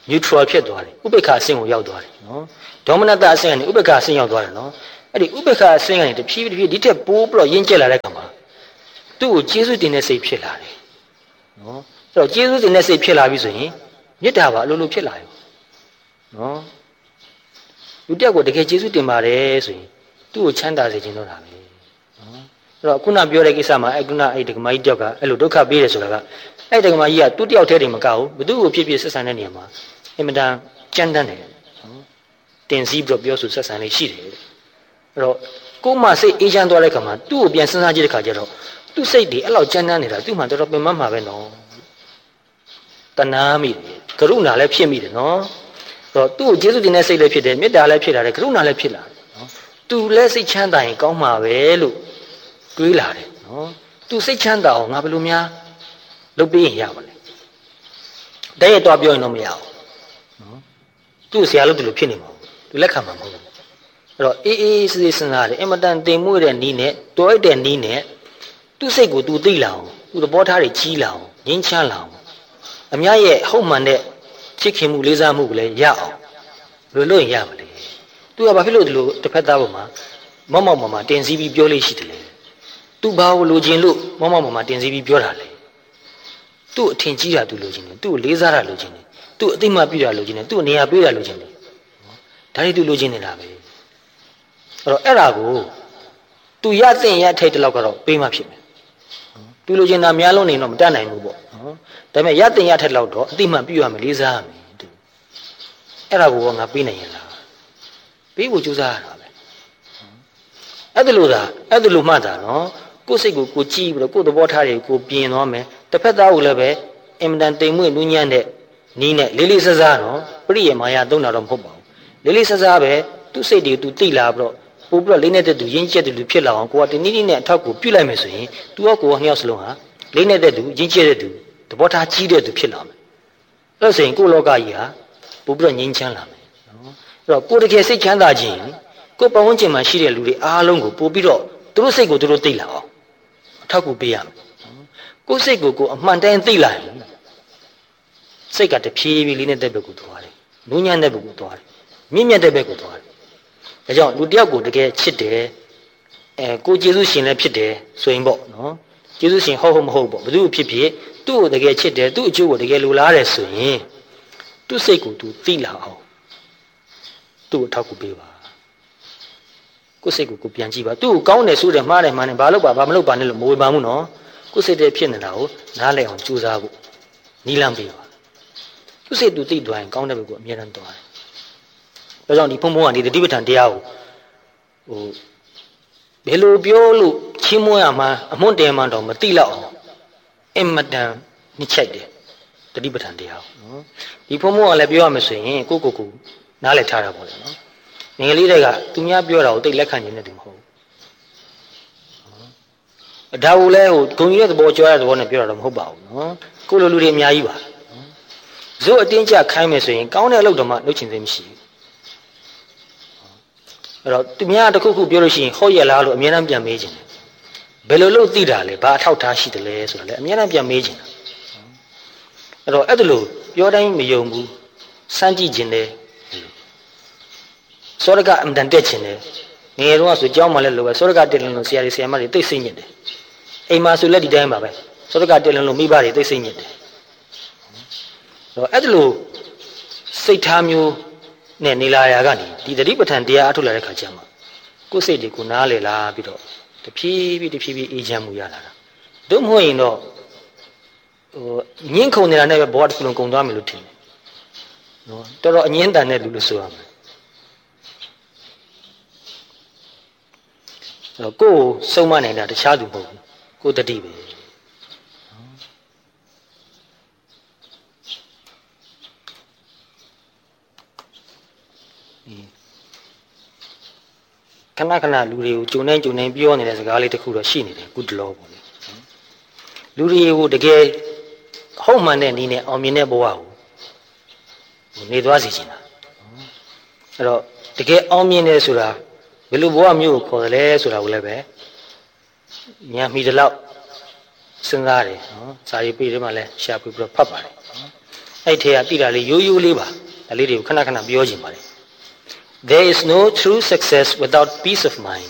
neutral ဖြစ်သွားတယ်ဥပေက္ခအဆင့်ကိုရောက်သွားတယ်နော်ဒေါမနတအဆင့်ကနေဥပေက္ခအဆင့်ရောက်သွားတယ်နော်အဲ့ဒီဥပေက္ခအဆင့်ကနေတဖြည်းဖြည်းဒီထက်ပိုးပြီးတော့ရင့်ကျက်လာတဲ့အခါမှာသူ့ကိုကျေးဇူးတင်တဲ့စိတ်ဖြစ်လာတယ်နော်အဲ့တော့ကျေးဇူးတင်တဲ့စိတ်ဖြစ်လာပြီဆိုရင်မေတ္တာပါအလိုလိုဖြစ်လာရောနော်လူတက်ကိုတကယ်ကျေးဇူးတင်ပါတယ်ဆိုရင်သူ့ကိုချမ်းသာစေခြင်းတော့တာပဲနော်အဲ့တော့ခုနပြောတဲ့ကိစ္စမှာအဲ့ဒကမာကြီးတယောက်ကအဲ့လိုဒုက္ခပေးတယ်ဆိုတာကအဲ့ဒကမာကြီးကသူ့တယောက်တည်းတည်းမကဘူးဘသူ့ကိုဖြစ်ဖြစ်ဆက်ဆံတဲ့နေရာမှာအင်မတန်ကြမ်းတမ်းတယ်နော်တင်စည်းပြီးတော့ပြောဆိုဆက်ဆံလေးရှိတယ်အဲ့တော့ကိုယ်မှစိတ်အေးချမ်းသွားတဲ့ခါမှာသူ့ကိုပြန်စဉ်းစားကြည့်တဲ့ခါကျတော့သူ့စိတ်တွေအဲ့လောက်ကြမ်းတမ်းနေတာသူ့မှာတော်တော်ပင်မမှာပဲနော်တဏှာမိတယ်ကရုဏာလည်းဖြစ်မိတယ်နော်အဲ့တော့သူ့ကိုကျေးဇူးတင်တဲ့စိတ်လည်းဖြစ်တယ်မေတ္တာလည်းဖြစ်လာတယ်ကရုဏာလည်းဖြစ်လာတယ်နော်သူလည်းစိတ်ချမ်းသာရင်ကောင်းမှာပဲလို့တွေးလာတယ်နော်သူစိတ်ချမ်းသာအောင်ငါဘယ်လိုများလုပ်ပေးရင်ရပါလဲတည့်ရတော့ပြောရင်တော့မရဘူးနော်သူ့ဆရာလို့ဒီလိုဖြစ်နေမှာသူလက်ခံမှာမဟုတ်ဘူးအဲ့တော့အေးအေးစေးစဉ်းစားတယ်အင်မတန်တင်မွေ့တဲ့နီးနဲ့တော်ရတဲ့နီးနဲ့သူ့စိတ်ကိုသူသိလာအောင်သူ့သဘောထားတွေကြီးလာအောင်ငြင်းချမ်းလာအောင်အများရဲ့ဟုတ်မှန်တဲ့ချစ်ခင်မှုလေးစားမှုကိုလည်းရအောင်ဘယ်လိုလုပ်ရင်ရမလဲသူကဘာဖြစ်လို့ဒီလိုတစ်ဖက်သားပေါ်မှာမောက်မောက်မမတင်စီးပြီးပြောလို့ရှိတယ်လေသူဘာကိုလိုချင်လို့မောက်မောက်မမတင်စီးပြီးပြောတာလေသူ့အထင်ကြီးတာသူလိုချင်တယ်သူ့ကိုလေးစားတာလိုချင်တယ်သူ့အသိမှပြတာလိုချင်တယ်သူ့နေရာပေးတာလိုချင်တယ်ဒါတွေသူလိုချင်နေတာပဲအဲ့တော့အဲ့ဒါကိုသူရသင့်ရထိုက်တဲ့လောက်ကတော့ပေးမှဖြစ်မယ်သူလိုချင်တာများလုံးနေတော့မတတ်နိုင်ဘူးပေါ့နော်ဒါပေမဲ့ရသင့်ရထိုက်လောက်တော့အသိမှပြရမယ်လေးစားရမယ်သူအဲ့ဒါကိုငါပေးနိုင်ရင်လားပေးဖို့ကြိုးစားရတာပဲအဲ့ဒါလို့မှတ်တာနော်ကိုယ်စိတ်ကိုကြည့်ပြီးတော့ကိုယ်သဘောထားတွေကိုပြင်သွားမယ်တစ်ဖက်သားကိုလည်းပဲအင်မတန်တိမ်မွေ့နူးညံ့တဲ့နီးနဲ့လေးလေးစားစားနော်ပရိယေမာယာသုံးတာတော့မဟုတ်ပါဘူးလေးလေးစားစားပဲသူ့စိတ်တွေသူသိလာပြီးတော့ပို့ပြီးတော့လေးနေတဲ့သူရင်းကျက်တဲ့လူဖြစ်လာအောင်ကိုကတနည်းနည်းနဲ့အထောက်ကိုပြုလိုက်မယ်ဆိုရင်သူကကိုယ်နှစ်ယောက်စလုံးဟာလေးနေတဲ့သူရင်းကျက်တဲ့သူသဘောထားကြီးတဲ့သူဖြစ်လာမယ်အဲ့ဆိုရင်ကိုယ်လောကကြီးဟာပို့ပြီးတော့ငြိမ်းချမ်းလာမယ်နော်အဲ့တော့ကိုယ်တကယ်စိတ်ချမ်းသာခြင်းကိုယ်ပတ်ဝန်းကျင်မှာရှိတဲ့လူတွေအားလုံးကိုပို့ပြီးတော့သူတို့စိတ်ကိုသူတို့သိလာအောင်အထောက်ကိုပေးရမယ်ကိုယ်စိတ်ကိုကိုယ်အမှန်တမ်းသိလာရင်စိတ်ကတဖြည်းဖြည်းလေးနေတဲ့ဘက်ကိုသွားတယ်နူးညံ့တဲ့ဘက်ကိုသွားတယ်မြင့်မြတ်တဲ့ဘက်ကိုသွားတယ်ဒါကြောင့်လူတယောက်ကိုတကယ်ချစ်တယ်ကိုကျေးဇူးရှင်လည်းဖြစ်တယ်ဆိုရင်ပေါ့နော်ကျေးဇူးရှင်ဟုတ်မဟုတ်ပေါ့ဘယ်သူဖြစ်ဖြစ်သူ့ကိုတကယ်ချစ်တယ်သူ့အကျိုးကိုတကယ်လိုလားတယ်ဆိုရင်သူ့စိတ်ကိုသူသိလာအောင်သူ့ကိုထောက်ကူပေးပါကိုယ်စိတ်ကိုပြန်ကြည့်ပါသူ့ကိုကောင်းတယ်ဆိုတယ်မှားတယ်မှန်တယ်ဘာလုပ်ပါဘာမလုပ်ပါနဲ့လို့မဝေပါဘူးနော်ကိုယ်စိတ်တည်းဖြစ်နေတာကိုနားလည်အောင်ကြိုးစားဖို့နီးလမ်းပေးပါသူ့စိတ်သူသိသွားရင်ကောင်းတဲ့ဘက်ကိုအမြဲတမ်းသွားတယ်ဒါကြောင့်ဒီဘုံဘုံကဒီတတိပဋ္ဌာန်တရားကိုဘယ်လိုပြောလို့ချင်းမွေးရမှာအမွန့်တယ်မှတော့မသိတော့အောင်အင်မတန်နှိမ့်ချိုက်တယ်တတိပဋ္ဌာန်တရားကိုနော်ဒီဘုံဘုံကလည်းပြောရမယ်ဆိုရင်ကိုနားလည်ထားတာပေါ့လေနော်ငယ်လေးတွေကသူများပြောတာကိုသိလက်ခံခြင်းနဲ့တူမဟုတ်ဘူးဒါကိုလည်းဂုံကြီးတဲ့သဘောကြောရတဲ့သဘောနဲ့ပြောတာတော့မဟုတ်ပါဘူးနော်ကိုလိုလူတွေအများကြီးပါဇို့အတင်းကြခိုင်းမယ်ဆိုရင်ကောင်းတဲ့အလုပ်တော့မှလုပ်ချင်သေးမရှိဘူးအဲ့တော့သူများတစ်ခုခုပြောလို့ရှိရင်ဟုတ်ရလားလို့အမြဲတမ်းပြန်မေးခြင်းဘယ်လိုလုပ်သိတာလဲဘာအထောက်ထားရှိတယ်လဲဆိုတာလည်းအမြဲတမ်းပြန်မေးခြင်းအဲ့တော့အဲ့ဒါလို့ပြောတိုင်းမယုံဘူးစမ်းကြည့်ခြင်းတယ်စောရကအမှန်တက်ခြင်းတယ်ငယ်တော့ဆိုကြောင်းမှလည်းလိုပဲစောရကတက်လင်းလို့ဆရာတွေဆရာမတွေသိစိတ်ညစ်တယ်အိမ်မှာဆိုလည်းဒီတိုင်းပါပဲစောရကတက်လင်းလို့မိဘတွေသိစိတ်ညစ်တယ်အဲ့ဒါလို့စိတ်ထားမျိုးနဲ့နေလာရာကနေဒီသတိပဋ္ဌာန်တရားအထုတ်လာတဲ့ခါကျမှကိုယ်စိတ်တွေကိုနားလေလာပြီးတော့တဖြည်းဖြည်းအေးချမ်းမှုရလာတာတို့မဟုတ်ရင်တော့ညှင်းခုန်နေတာနဲ့ပဲဘောတစ်ခုလုံးကုန်သွားမယ်လို့ထင်တယ်နော်တော်တော်အငင်းတန်တဲ့လူလို့ဆိုရမယ်ကိုယ်စုံမနိုင်တာတခြားသူမဟုတ်ဘူးကိုယ်တတိပဲခဏခဏလူတွေကိုဂျုံနိုင်ပြောနေတဲ့စကားလေးတစ်ခုတော့ရှိနေတယ်ကုတလောပေါ့လေလူတွေကိုတကယ်ဟုတ်မှန်တဲ့နည်းနဲ့အောင်မြင်တဲ့ဘဝကိုနေသွားစေချင်တာအဲ့တော့တကယ်အောင်မြင်တယ်ဆိုတာဘယ်လိုဘဝမျိုးကိုခေါ်တယ်လဲဆိုတာကိုလည်းပဲညံမိတဲ့လောက်စဉ်းစားတယ်နော်စာရေးပေးတယ်မှလည်းရှာဖွေပြီးတော့ဖတ်ပါတယ်အဲ့ထဲကတိတာလေးရိုးရိုးလေးပါဒါလေးတွေကိုခဏခဏပြောခြင်းပါလေ There is no true success without peace of mind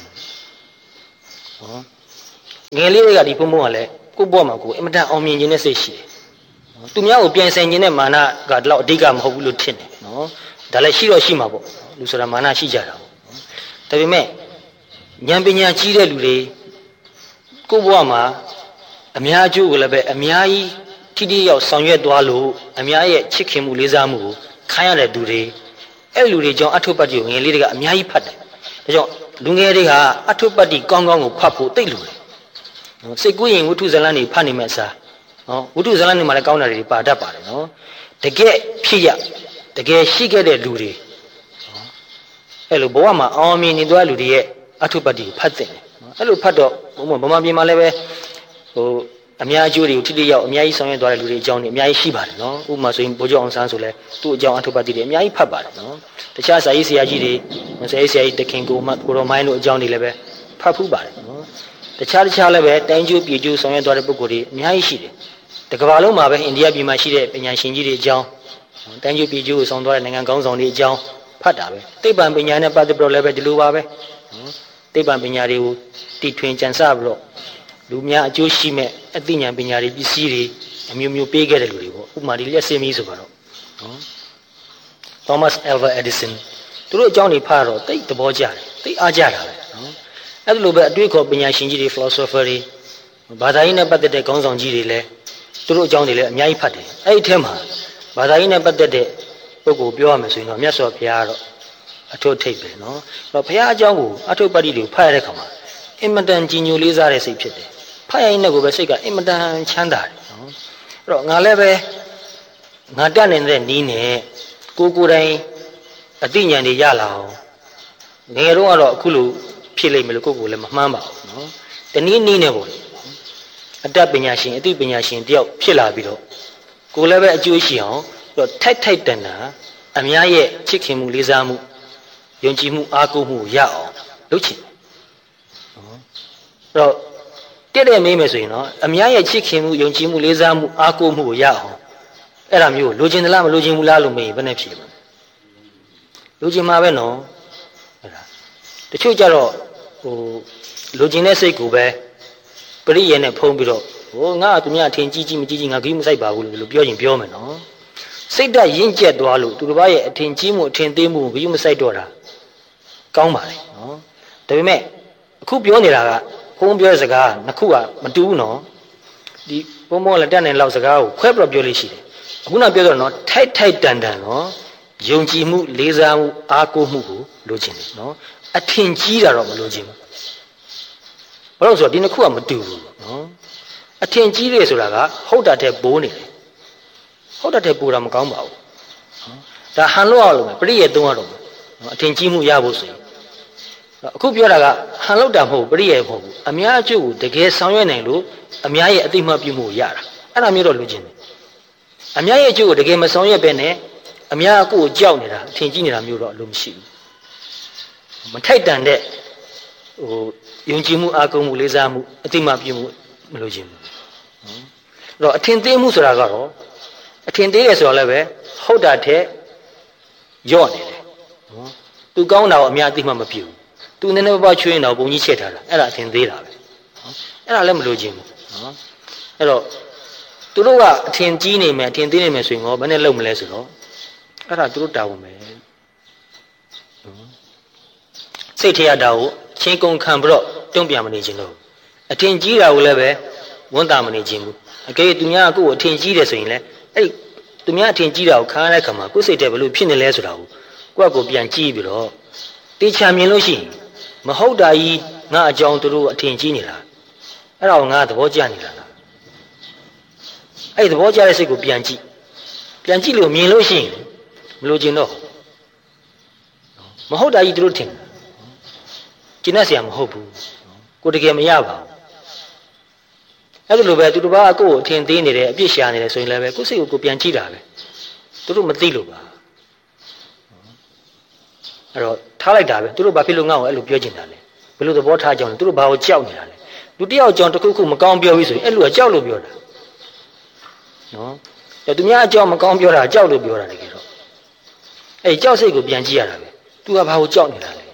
ငယ်လေးတွေကဒီဘုံဘုံကလည်းကိုယ့်ဘဝမှာကိုအင်မတန်အောင်မြင်ခြင်းနဲ့စိတ်ရှိတယ်သူများကိုပြန်ဆိုင်ခြင်းနဲ့မာနကဒီလောက်အဓိကမဟုတ်ဘူးလို့ထင်တယ်နော်ဒါလည်းရှိတော့ရှိမှာပေါ့လူဆိုတာမာနရှိကြတာပေါ့ဒါပေမဲ့ဉာဏ်ပညာကြီးတဲ့လူတွေကိုယ့်ဘဝမှာအများအကျိုးကိုလည်းပဲအများကြီးထိတိရောက်ဆောင်ရွက်သွားလို့အများရဲ့ချစ်ခင်မှုလေးစားမှုကိုခံရတဲ့သူတွေအဲ့လူတွေကြောင့်အထုပ္ပတ္တိကိုငယ်လေးတွေကအများကြီးဖတ်တယ်ဒါကြောင့်လူငယ်တွေကအထုပ္ပတ္တိကောင်းကောင်းကိုဖတ်ဖို့သိလို့တယ်စိတ်ကူးရင်ဝိထုဇလန်းတွေဖတ်နေမဲ့အစားနော်ဝိထုဇလန်းတွေမှာလည်းကောင်းတာတွေပါတတ်ပါတယ်နော်တကယ်ဖြစ်ရတကယ်ရှိခဲ့တဲ့လူတွေအဲ့လိုဘဝမှာအောင်မြင်နေသွားလူတွေရဲ့အထုပ္ပတ္တိကိုဖတ်တဲ့အဲ့လိုဖတ်တော့ဘုံဗမာပြည်မှာလည်းပဲဟိုအများအကျိုးတွေကိုထိတိရောက်အများကြီးဆောင်ရွက်သွားတဲ့လူတွေအကြောင်းတွေအများကြီးရှိပါတယ်နော်ဥပမာဆိုရင်ဘိုးကျော်အောင်ဆန်းဆိုလဲသူ့အကြောင်းအထုပ္ပတ္တိတွေအများကြီးဖတ်ပါတယ်နော်တခြားစာရေးဆရာကြီးတွေဆရာကြီးတခင်ကိုတော်မိုင်းတို့အကြောင်းတွေလည်းပဲဖတ်ဖူးပါတယ်နော်တခြားလည်းပဲတိုင်းကျိုးပြည်ကျိုးဆောင်ရွက်သွားတဲ့ပုဂ္ဂိုလ်တွေအများကြီးရှိတယ်တကမ္ဘာလုံးမှာပဲအိန္ဒိယပြည်မှာရှိတဲ့ပညာရှင်ကြီးတွေအကြောင်းတိုင်းကျိုးပြည်ကျိုးကိုဆောင်သွားတဲ့နိုင်ငံကောင်းဆောင်တွေအကြောင်းဖတ်တာပဲသိပ္ပံပညာနဲ့ပတ်သက်ပြီးတော့လည်းပဲဒီလိုပါပဲသိပ္ပံပညာတွေကိုတီထွင်ကြံစပြီးတော့လူများအကျိုးရှိမဲ့အသိဉာဏ်ပညာတွေပစ္စည်းတွေအမျိုးမျိုးပေးခဲ့တဲ့လူတွေပေါ့ဥပမာဒီလက်စင်းမီးဆိုတော့နော် Thomas Alva Edison သူတို့အကြောင်းတွေဖတ်တော့သိသဘောကျတယ်သိအားကြတာပဲနော်အဲ့လိုပဲအတွေ့အခေါ်ပညာရှင်ကြီးတွေ philosopher တွေဘာသာရေးနဲ့ပတ်သက်တဲ့ခေါင်းဆောင်ကြီးတွေလည်းသူတို့အကြောင်းတွေလည်းအများကြီးဖတ်တယ်အဲ့ဒီထဲမှာဘာသာရေးနဲ့ပတ်သက်တဲ့ပုဂ္ဂိုလ်ပြောရမယ်ဆိုရင်တော့မြတ်စွာဘုရားကတော့အထွတ်ထိပ်ပဲနော်အဲ့တော့ဘုရားအကြောင်းကိုအထုပ္ပတ္တိတွေကိုဖတ်ရတဲ့ခါမှာအင်မတန်ကြီးညိုလေးစားတဲ့စိတ်ဖြစ်တယ်ဖတ်ရရင်လည်းကိုပဲစိတ်ကအင်မတန်ချမ်းသာတယ်နော်အဲ့တော့ငါလည်းပဲငါတတ်နေတဲ့နီးနဲ့ကိုယ်တိုင်အသိဉာဏ်တွေရလာအောင်ငယ်တော့ကတော့အခုလိုဖြစ်လိမ့်မယ်လို့ကိုယ်လည်းမမှန်းပါဘူးနော်တနည်းနည်းနဲ့ပေါ့အတတ်ပညာရှင်အသိပညာရှင်တယောက်ဖြစ်လာပြီးတော့ကိုယ်လည်းပဲအကျိုးရှိအောင်ပြီးတော့ထိုက်တန်တာအများရဲ့ချစ်ခင်မှုလေးစားမှုယုံကြည်မှုအားကိုးမှုရအောင်လုပ်ချင်အဲ့တော့တဲ့မေးမယ်ဆိုရင်တော့အများရဲ့ချစ်ခင်မှုယုံကြည်မှုလေးစားမှုအားကိုးမှုကိုရအောင်အဲ့ဒါမျိုးလိုချင်သလားမလိုချင်ဘူးလားလို့မေးရင်ဘယ်နဲ့ဖြေမလဲလိုချင်မှာပဲနော်အဲ့ဒါတချို့ကြတော့ဟိုလိုချင်တဲ့စိတ်ကိုပဲပရိယေနဲ့ဖုံးပြီးတော့ဟိုငါသူများအထင်ကြီးမကြီးငါဂိမ်းမဆိုင်ပါဘူးလို့ပြောရင်ပြောမယ်နော်စိတ်ဓာတ်ရင့်ကျက်သွားလို့သူတစ်ပါးရဲ့အထင်ကြီးမှုအထင်သေးမှုကိုဂိမ်းမဆိုင်တော့တာကောင်းပါလေနော်ဒါပေမဲ့အခုပြောနေတာကဘုံပြောတဲ့စကားနှစ်ခုကမတူဘူးနော်ဒီဘုံလက်တက်နိုင်လောက်စကားကိုခွဲပြီးတော့ပြောလို့ရှိတယ်အခုနပြောတော့နော်ထိုက်တန်နော်ယုံကြည်မှုလေးစားမှုအားကိုးမှုကိုလိုချင်တယ်နော်အထင်ကြီးတာတော့မလိုချင်ဘူးဘာလို့ဆိုတော့ဒီနှစ်ခုကမတူဘူးနော်အထင်ကြီးတယ်ဆိုတာကဟုတ်တာတဲ့ပိုးနေတယ်ဟုတ်တာတဲ့ပိုးတာမကောင်းပါဘူးဒါဟန်လို့အောင်လို့ပရိယေသုံးရတော့အထင်ကြီးမှုရဖို့ဆိုရင်အခုပြောတာကဟန်လောက်တာမဟုတ်ပရိယေမဟုတ်ဘူးအများအကျိုးကိုတကယ်ဆောင်ရွက်နိုင်လို့အများရဲ့အသိမှတ်ပြုမှုရတာအဲ့ဒါမျိုးတော့လိုချင်တယ်အများရဲ့အကျိုးကိုတကယ်မဆောင်ရွက်ပဲနဲ့အများကိုကြောက်နေတာအထင်ကြီးနေတာမျိုးတော့အလိုမရှိဘူးမထိုက်တန်တဲ့ဟိုယုံကြည်မှုအားကိုးမှုလေးစားမှုအသိမှတ်ပြုမှုမလိုချင်ဘူးအဲ့တော့အထင်သေးမှုဆိုတာကတော့အထင်သေးတယ်ဆိုတော့လည်းပဲဟုတ်တာတဲ့ယော့နေတယ်နော်သူကောင်းတာကိုအများအသိမှတ်မပြုဘူးသူနည်းနည်းပါးချွေးတော့ဘုံကြီးချက်ထားတာအဲ့ဒါအထင်သေးတာပဲအဲ့ဒါလည်းမလိုချင်ဘူးနော်အဲ့တော့သူတို့ကအထင်ကြီးနေမယ်အထင်သေးနေမယ်ဆိုရင်ဘယ်နဲ့လုပ်မလဲဆိုတော့အဲ့ဒါသူတို့တာဝန်ပဲစိတ်ထရတာကိုချင်းကုန်ခံပြီးတော့တုံ့ပြန်မနေခြင်းလို့အထင်ကြီးတာကိုလည်းပဲဝန်တာမနေခြင်းဘူးအကယ်သူများကိုအထင်ကြီးတယ်ဆိုရင်လည်းအဲ့သူများအထင်ကြီးတာကိုခံရတဲ့ခါမှာကိုယ်စိတ်ထဲဘယ်လိုဖြစ်နေလဲဆိုတာကိုကိုယ့်အကိုပြန်ကြည့်ပြီးတော့တေချာမြင်လို့ရှိရင်မဟုတ်တာကြီးငါအကြောင်းသူတို့အထင်ကြီးနေတာအဲ့ဒါကိုငါသဘောကျနေတာလားအဲ့သဘောကျတဲ့စိတ်ကိုပြန်ကြည့်လို့မြင်လို့ရှိရင်မလို့ကျင်တော့မဟုတ်တာကြီးသူတို့ထင်ကျင်တတ်เสียမဟုတ်ဘူးကိုတကယ်မရပါဘူးအဲ့လိုပဲသူတစ်ပါးကိုယ်အထင်သေးနေတယ်အပြစ်ရှာနေတယ်ဆိုရင်လည်းပဲကိုယ်စိတ်ကိုပြန်ကြည့်တာပဲသူတို့မသိလို့ပါအဲ့တော့ထားလိုက်တာပဲသူတို့ဘာဖြစ်လို့ငါ့ကိုအဲ့လိုပြောချင်တာလဲဘယ်လိုသဘောထားကြောင်လဲသူတို့ဘာကိုကြောက်နေတာလဲလူတယောက်ကြောင်တစ်ခုခုမကောင်းပြောပြီးဆိုရင်အဲ့လိုကကြောက်လို့ပြောတာနော်သူများအကြောင်းမကောင်းပြောတာကြောက်လို့ပြောတာတကယ်တော့အဲ့ကြောက်စိတ်ကိုပြန်ကြည့်ရတာပဲသူကဘာကိုကြောက်နေတာလဲ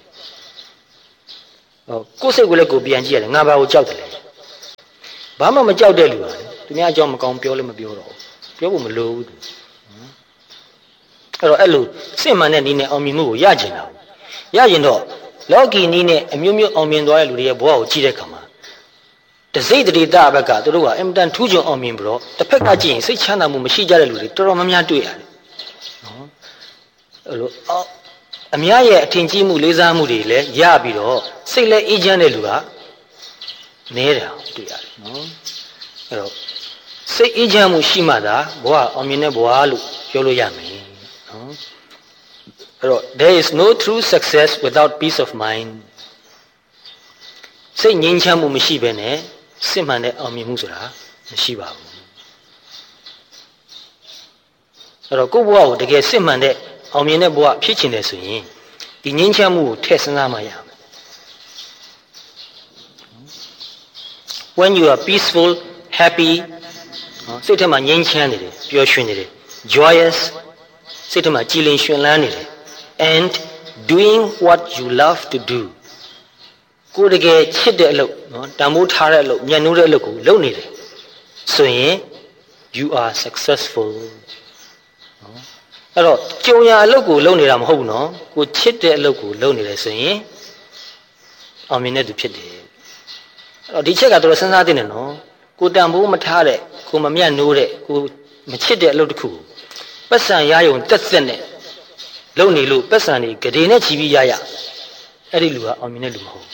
ကိုယ်စိတ်ကိုလည်းကိုပြန်ကြည့်ရတယ်ငါဘာကိုကြောက်တယ်လဲဘာမှမကြောက်တဲ့လူပါလေသူများအကြောင်းမကောင်းပြောလည်းမပြောတော့ဘူးပြောဖို့မလိုဘူးသူအဲ့လိုစစ်မှန်တဲ့နည်းနဲ့အောင်မြင်မှုကိုရကျင်တာရကျင်တော့လောကီနည်းနဲ့အမျိုးမျိုးအောင်မြင်သွားတဲ့လူတွေရဲ့ဘဝကိုကြည့်တဲ့အခါမှာတစိတ်တရေတဘက်ကသူတို့ကအင်မတန်ထူးချွန်အောင်မြင်ပြီးတော့တစ်ဖက်ကကြည့်ရင်စိတ်ချမ်းသာမှုမရှိကြတဲ့လူတွေတော်တော်များများတွေ့ရတယ်နော်အဲ့လိုအများရဲ့အထင်ကြီးမှုလေးစားမှုတွေလည်းရပြီးတော့စိတ်လည်းအေးချမ်းတဲ့လူကနဲတယ်တွေ့ရတယ်နော်အဲ့တော့စိတ်အေးချမ်းမှုရှိမှသာဘဝအောင်မြင်တဲ့ဘဝလို့ပြောလို့ရမယ်နော်အဲ့တော့ there is no true success without peace of mind စိတ်ငြိမ်းချမ်းမှုမရှိဘဲနဲ့စစ်မှန်တဲ့အောင်မြင်မှုဆိုတာမရှိပါဘူးအဲ့တော့ကိုယ့်ဘဝကိုတကယ်စစ်မှန်တဲ့အောင်မြင်တဲ့ဘဝဖြစ်ချင်တယ်ဆိုရင်ဒီငြိမ်းချမ်းမှုကိုထည့်စဉ်းစားမှရမယ် when you are peaceful happy စိတ်ထဲမှာငြိမ်းချမ်းနေတယ်ပျော်ရွှင်နေတယ် joyous စိတ်ထဲမှာကြည်လင်ရွှင်လန်းနေတယ် and doing what you love to do ကိုယ်တကယ်ချစ်တဲ့အလုပ်နော်တန်ဖိုးထားတဲ့အလုပ်ညှဉ်းနှိုးတဲ့အလုပ်ကိုလုပ်နေတယ်ဆိုရင် you are successful နော်အဲ့တော့ကြုံရအလုပ်ကိုလုပ်နေတာမဟုတ်ဘူးနော်ကိုချစ်တဲ့အလုပ်ကိုလုပ်နေတယ်ဆိုရင်အောင်မြင်တဲ့သူဖြစ်တယ်အဲ့တော့ဒီချက်ကတော်တော်စဉ်းစားသင့်တယ်နော်ကိုတန်ဖိုးမထားတဲ့ကိုမမြတ်နိုးတဲ့ကိုမချစ်တဲ့အလုပ်တစ်ခုပတ်စံရယုံတက်သက်နဲ့လုပ်နေလို့ပတ်စံတွေဂရေနဲ့ချီပြီးရအဲ့ဒီလူကအောင်မြင်တဲ့လူမဟုတ်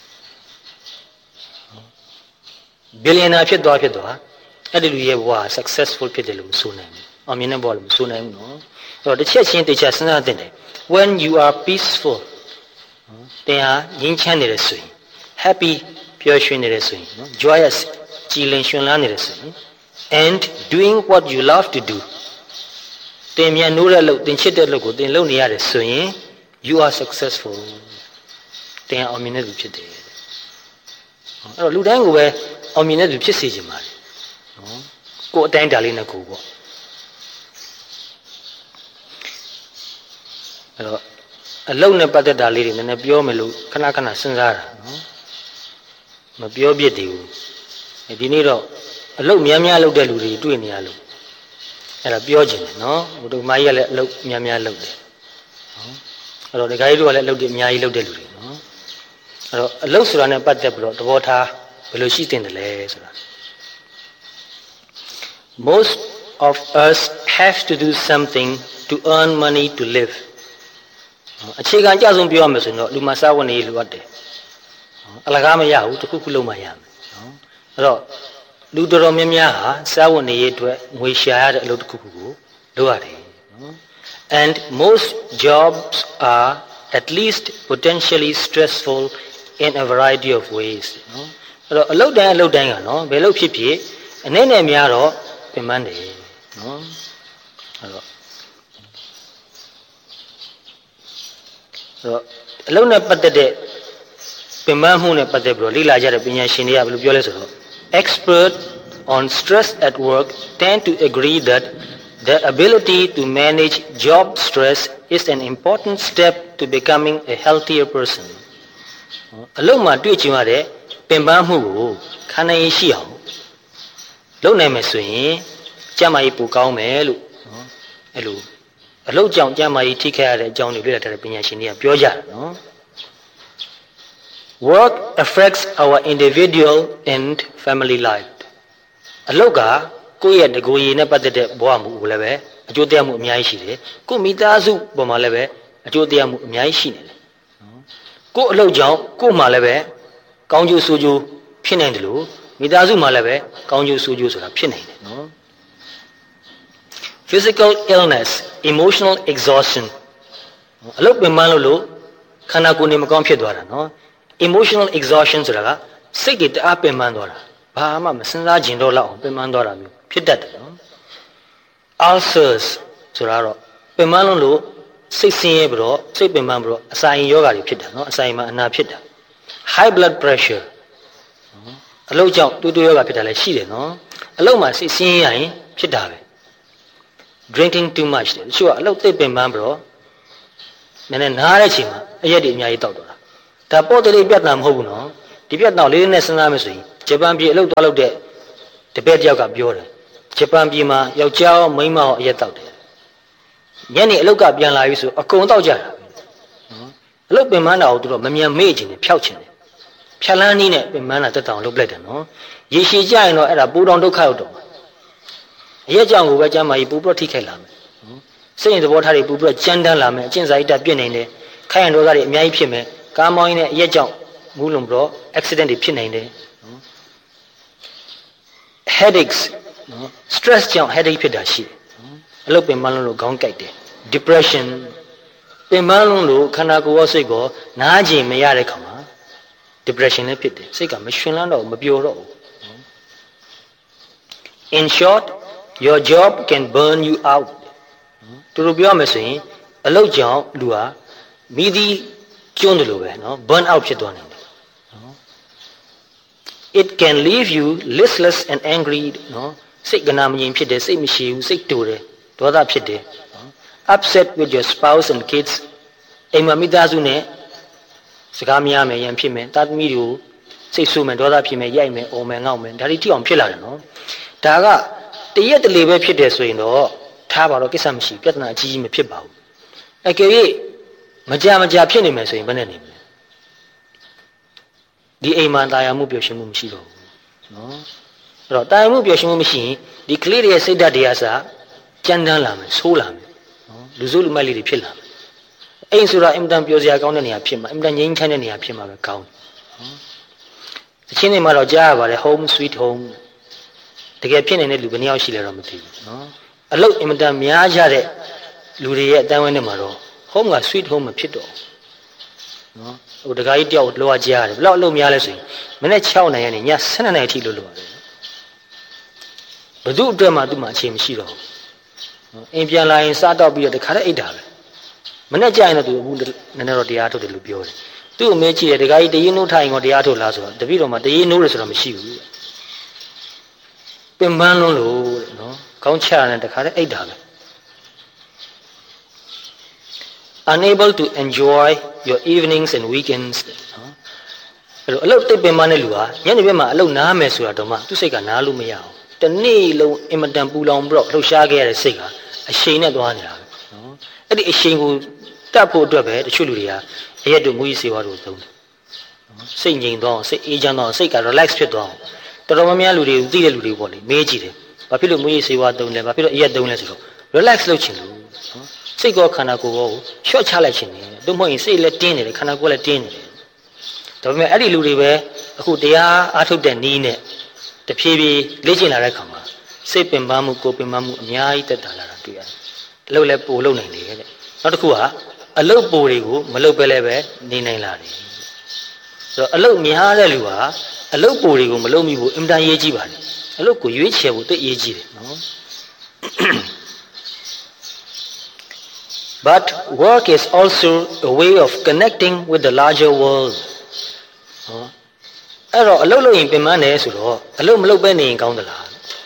ဘီလီယံနာဖြစ်သွားအဲ့ဒီလူရဲ့ဘဝ successful ဖြစ်တယ်လို့မဆိုနိုင်ဘူးအောင်မြင်တဲ့ဘဝလို့မဆိုနိုင်ဘူးနော်အဲ့တော့တစ်ချက်ချင်းတစ်ချက်စဉ်းစားသင့်တယ် when you are peaceful တင်ဟာငြိမ်းချမ်းနေတယ်ဆိုရင် happy ပျော်ရွှင်နေတယ်ဆိုရင်နော် joyous ကြည်လင်ရွှင်လန်းနေတယ်ဆိုရင် and doing what you love to do တင်မြန်နိုးတဲ့အလုပ်တင်ချစ်တဲ့အလုပ်ကိုတင်လုပ်နေရတယ်ဆိုရင် you are successful တင်အောင်မြင်တဲ့သူဖြစ်တယ်အဲ့တော့လူတိုင်းကိုပဲအောင်မြင်တဲ့သူဖြစ်စေချင်ပါတယ်နော်ကိုယ်အတိုင်းတာလေးနဲ့ကိုပေါ့အဲ့တော့အလုပ်နဲ့ပတ်သက်တာလေးတွေနည်းနည်းပြောမယ်လို့ခဏခဏစဉ်းစားတာနော်မပြောပြစ်သေးဘူးဒီနေ့တော့အလုပ်များများလုပ်တဲ့လူတွေတွေ့နေရလို့အဲ့ဒါပြောချင်တယ်နော်ဟိုတို့မကြီးကလည်းအလုပ်များများလုပ်တယ်နော်အဲ့တော့ဒကာကြီးတို့ကလည်းအလုပ်တွေအများကြီးလုပ်တဲ့လူတွေနော်အဲ့တော့အလုပ်ဆိုတာနဲ့ပတ်သက်ပြီးတော့သဘောထားဘယ်လိုရှိတင်တယ်လဲဆိုတာ most of us have to do something to earn money to live အခြေခံကြဆုံးပြောရမယ်ဆိုရင်တော့လူမစားဝန်နေလိုအပ်တယ်အလကားမရဘူးတစ်ခုခုလုံးမှရမယ်နော်အဲ့တော့လူတော်တော်များများဟာစားဝန်နေရေးအတွက်ငွေရှာရတဲ့အလုပ်တစ်ခုခုကိုလုပ်ရတယ်နော် and most jobs are at least potentially stressful in a variety of ways နော်အဲ့တော့အလုပ်တိုင်းကနော်ဘယ်လို့ဖြစ်ဖြစ်အနေနဲ့များတော့ပင်ပန်းတယ်နော်အဲ့တော့အလုပ်နဲ့ပတ်သက်တဲ့ပင်ပန်းမှုနဲ့ပတ်သက်ပြီးတော့လေ့လာကြတဲ့ပညာရှင်တွေကဘယ်လိုပြောလဲဆိုတော့ expert on stress at work tend to agree that the ability to manage job stress is an important step to becoming a healthier person အလုပ်မှာတွေ့ကြုံရတဲ့ပင်ပန်းမှုကိုခံနိုင်ရရှိအောင်လုပ်နိုင်မယ်ဆိုရင်ကျန်းမာရေးပိုကောင်းမယ်လို့နော်အဲ့လိုအလုပ်ကြောင့်ကျန်းမာရေးထိခိုက်ရတဲ့အကြောင်းတွေလေ့လာတဲ့ပညာရှင်တွေကပြောကြတယ်နော် work affects our individual and family life အလုပ်ကကိုယ့်ရဲ့တကိုယ်ရည်နဲ့ပတ်သက်တဲ့ဘဝမှုကိုလည်းပဲအကျိုးတရားမှုအများကြီးရှိတယ်ကိုယ့်မိသားစုပေါ်မှာလည်းပဲအကျိုးတရားမှုအများကြီးရှိနေတယ်ကိုယ့်အလုပ်ကြောင့်ကိုယ့်မှာလည်းပဲကောင်းကျိုးဆိုးကျိုးဖြစ်နိုင်တယ်လို့မိသားစုမှာလည်းပဲကောင်းကျိုးဆိုးကျိုးဆိုတာဖြစ်နိုင်တယ်နော် physical illness emotional exhaustion အလုပ်ပင်ပန်းလို့ခန္ဓာကိုယ်နေမကောင်းဖြစ်သွားတာနော် emotional exhaustion ဆိုတာကစိတ်တွေတအားပင်ပန်းသွားတာဘာမှမစဉ်းစားကြင်တော့လောက်အောင်ပင်ပန်းသွားတာမျိုးဖြစ်တတ်တယ်နော် ulcers ဆိုတာတော့ပင်ပန်းလို့စိတ်ဆင်းရဲပြီးတော့စိတ်ပင်ပန်းပြီးတော့အစာရင်ယောဂါတွေဖြစ်တာနော်အစာရင်မှာအနာဖြစ်တာ high blood pressure အလုပ်ကြောင့်တူတူယောဂါဖြစ်တာလည်းရှိတယ်နော်အလုပ်မှာစိတ်ဆင်းရဲရင်ဖြစ်တာပဲ drinking too much တဲ့တချို့ကအလုပ်သိပ်ပင်ပန်းပြီးတော့နည်းနည်းနားတဲ့အချိန်မှာအရက်တွေအများကြီးတောက်တော့တာဒါပေါ်တယ်လေးပြတ်တာမဟုတ်ဘူးနော်ဒီပြတ်တော့လေးနဲ့စဉ်းစားမယ်ဆိုရင်ဂျပန်ပြည်အလုပ်သွားလုပ်တဲ့တပည့်တယောက်ကပြောတယ်ဂျပန်ပြည်မှာယောက်ျားရောမိန်းမရောအရက်တောက်တယ်ညနေအလုပ်ကပြန်လာပြီဆိုအကုန်တောက်ကြတာနော်အလုပ်ပင်ပန်းတာကိုသူတို့မမြန်မေ့ချင်တယ်ဖျောက်ချင်တယ်ဖြတ်လန်းနည်းနဲ့ပင်ပန်းတာတက်တောင်လုပ်လိုက်တယ်နော်ရေရှည်ကြရင်တော့အဲ့ဒါပူတောင်ဒုက္ခရောက်တော့အရက်ကြောင့်ကိုပဲကျမ်းမာကြီးပူပြီးထိခိုက်လာမယ်စိတ်ရင်သဘောထားတွေပူပြီးကြမ်းတမ်းလာမယ်အကျင့်စာရိတ္တပြည့်နေတယ်ခိုင်ရန်ဒေါသတွေအများကြီးဖြစ်မယ်ကားမောင်းရင်းနဲ့အရက်ကြောင့်မူးလွန်ပြီးတော့ accident တွေဖြစ်နိုင်တယ်နော် headaches နော် stress ကြောင့် headache ဖြစ်တာရှိတယ်အလုပ်ပင်ပန်းလို့ခေါင်းကိုက်တယ် depression ပင်ပန်းလို့ခန္ဓာကိုယ်ရောစိတ်ကောနားကျင်မရတဲ့ခါမှာ depression လည်းဖြစ်တယ်စိတ်ကမရှင်လန်းတော့မပျော်တော့ဘူး in short your job can burn you out သူတို့ပြောမယ်ဆိုရင်အလုပ်ကြောင့်လူဟာမိသည့်ကျွန်းတယ်လို့ပဲနော် burn out ဖြစ်သွားနိုင်တယ်နော် it can leave you listless and angry နော်စိတ်ကနာမငြိမ်ဖြစ်တယ်စိတ်မရှိဘူးစိတ်တူတယ်ဒေါသဖြစ်တယ် upset with your spouse and kids အိမ်မှာမိသားစုနဲ့စကားမရမယ်ရန်ဖြစ်မယ်တာသမီတွေကိုစိတ်ဆူမယ်ဒေါသဖြစ်မယ်ရိုက်မယ်အော်မယ်ငေါက်မယ်ဒါတွေတိအောင်ဖြစ်လာတယ်နော်ဒါကတရက်တလေပဲဖြစ်တယ်ဆိုရင်တော့ထားပါတော့ကိစ္စမရှိပြဿနာအကြီးကြီးမဖြစ်ပါဘူးအကယ်၍မကြဖြစ်နေမယ်ဆိုရင်ဘယ်နဲ့နေမလဲဒီအိမ်မှာတာယာမှုပျော်ရွှင်မှုမရှိတော့ဘူးနော်အဲ့တော့တာယာမှုပျော်ရွှင်မှုမရှိရင်ဒီကလေးတွေရဲ့စိတ်ဓာတ်တွေအစားကြမ်းတမ်းလာမယ်ဆိုးလာမယ်နော်လူစိုးလူမိုက်လေးတွေဖြစ်လာမယ်အိမ်ဆိုတာအင်မတန်ပျော်စရာကောင်းတဲ့နေရာဖြစ်မှာအင်မတန်ငြိမ်းချမ်းတဲ့နေရာဖြစ်မှာပဲကောင်းနော်တချင်းတွေမှာတော့ကြားရပါတယ် home sweet home တကယ်ဖြစ်နေတဲ့လူဘယ်နှယောက်ရှိလဲတော့မသိဘူးနော်အလုပ်အင်မတန်များကြတဲ့လူတွေရဲ့အတန်းဝင်းထဲမှာတော့ home က sweet home မဖြစ်တော့နော်ဟိုတခါကြီးတယောက်လောကကြားရတယ်ဘယ်လောက်အလုပ်များလဲဆိုရင်မနေ့6နိုင်ရနေည7နိုင်အထိလုပ်လို့ရတယ်ဘယ်သူအတွက်မှသူ့မှာအခြေမရှိတော့ဘူးနော်အိမ်ပြန်လာရင်စားတော့ပြီးတော့တခါတည်းအိတ်တာပဲမနေ့ကျရင်တော့သူအခုနည်းနည်းတော့တရားထုတ်တယ်လို့ပြောတယ်သူ့အမေကြည့်တယ်တခါကြီးတရင်နိုးထိုင်ကောတရားထုတ်လားဆိုတော့တပည့်တော်မှာတရင်နိုးတယ်ဆိုတော့မရှိဘူးပင်ပန်းလုံးလို့တဲ့နော်ခေါင်းချရတယ်တခါတည်းအိတ်တာပဲ unable to enjoy your evenings and weekends နော်အဲ့တော့အလုပ်တိတ်ပင်ပန်းတဲ့လူဟာညနေဘက်မှာအလုပ်နားမယ်ဆိုတာတော့မှသူ့စိတ်ကနားလို့မရအောင်တနေ့လုံးအင်မတန်ပူလောင်ပြီးတော့လှုပ်ရှားခဲ့ရတဲ့စိတ်ကအရှိန်နဲ့သွားနေတာပဲနော်အဲ့ဒီအရှိန်ကိုတတ်ဖို့အတွက်ပဲတချို့လူတွေဟာအရက်တို့မူကြီးစေဝါတို့သုံးတယ်နော်စိတ်ငြိမ်သွားအောင်စိတ်အေးချမ်းသွားအောင်စိတ်က relax ဖြစ်သွားအောင်တော်တော်များများလူတွေသိတဲ့လူတွေပေါ့လေမေးကြည့်တယ်ဘာဖြစ်လို့မူကြီးစေဝါသုံးလဲဘာဖြစ်လို့အရက်သုံးလဲဆိုတော့ relax လုပ်ချင်လို့နော်စိတ်ကောခန္ဓာကိုယ်ကောကိုရှော့ချလိုက်ချင်တယ်တို့မဟုတ်ရင်စိတ်လည်းတင်းနေတယ်ခန္ဓာကိုယ်လည်းတင်းနေတယ်ဒါပေမဲ့အဲ့ဒီလူတွေပဲအခုတရားအားထုတ်တဲ့နည်းနဲ့တဖြည်းဖြည်းလေ့ကျင့်လာတဲ့အခါမှာစိတ်ပင်ပန်းမှုကိုယ်ပင်ပန်းမှုအများကြီးတက်တာလာတာတွေ့ရတယ်အလုပ်လည်းပိုလုပ်နိုင်တယ်တဲ့နောက်တစ်ခုကအလုပ်ပိုတွေကိုမလုပ်ပဲလည်းပဲနေနိုင်လာတယ်ဆိုတော့အလုပ်များတဲ့လူဟာအလုပ်ပိုတွေကိုမလုပ်မိဘူးအင်မတန်ရေးကြည့်ပါတယ်အလုပ်ကိုရွေးချယ်ဖို့သိရေးကြည့်တယ်နော် But work is also a way of connecting with the larger world အဲ့တော့အလုပ်လုပ်ရင်ပင်ပန်းတယ်ဆိုတော့အလုပ်မလုပ်ပဲနေရင်ကောင်းသလား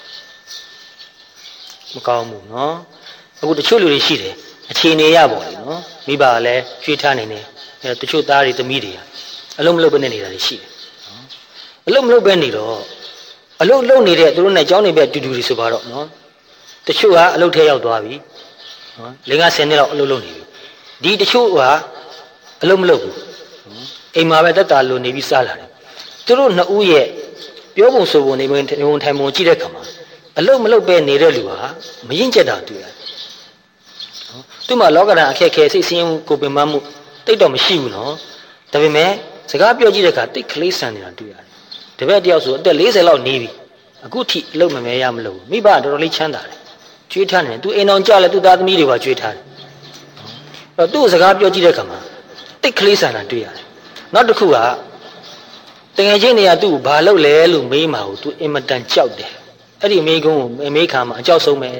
မကောင်းဘူးနော်အခုတချို့လူတွေရှိတယ်အခြေအနေရပါလေနော်မိဘကလည်းကြွေးထားနေတယ်အဲတချို့သားတွေသမီးတွေအလုပ်မလုပ်ပဲနေတာတွေရှိတယ်နော်အလုပ်မလုပ်ပဲနေတော့အလုပ်လုပ်နေတဲ့သူတို့နဲ့ကြောင်းနေပဲတူတူတွေဆိုပါတော့နော်တချို့ကအလုပ်ထဲရောက်သွားပြီနော်50နှစ်လောက်အလုပ်လုပ်နေပြီဒီတချို့ကအလုပ်မလုပ်ဘူးအိမ်မှာပဲတက်တာလို့နေပြီးစားလာတယ်သူတို့နှစ်ဦးရဲ့ပြောပုံဆိုပုံနေဝင်ထိုင်ပုံကြည့်တဲ့အခါမှာအလုပ်မလုပ်ပဲနေတဲ့လူဟာမရင်ကျက်တာတွေ့ရတယ်နော်သူ့မှာလောကဓာတ်အခက်ခဲစိတ်ဆင်းရဲမှုကိုပင်ပန်းမှုတိတ်တော့မရှိဘူးနော်ဒါပေမဲ့စကားပြောကြည့်တဲ့အခါတိတ်ကလေးဆန်နေတာတွေ့ရတယ်တပည့်တယောက်ဆိုအသက်40လောက်နေပြီအခုထိအလုပ်မမဲရမလို့မိဘတော်တော်လေးချမ်းသာတယ်ကြွေးထားနေတယ်သူအိမ်အောင်ကြလဲသူသားသမီးတွေပါကြွေးထားတယ်အဲ့တော့သူ့စကားပြောကြည့်တဲ့အခါမှာတိတ်ကလေးဆန်တာတွေ့ရတယ်နောက်တစ်ခုကတကယ်ချင်းနေရသူ့ကိုဘာလုပ်လဲလို့မေးမှာကိုသူအင်မတန်ကြောက်တယ်အဲ့ဒီမေးခွန်းကိုမေးခါမှာအကြောက်ဆုံးပဲ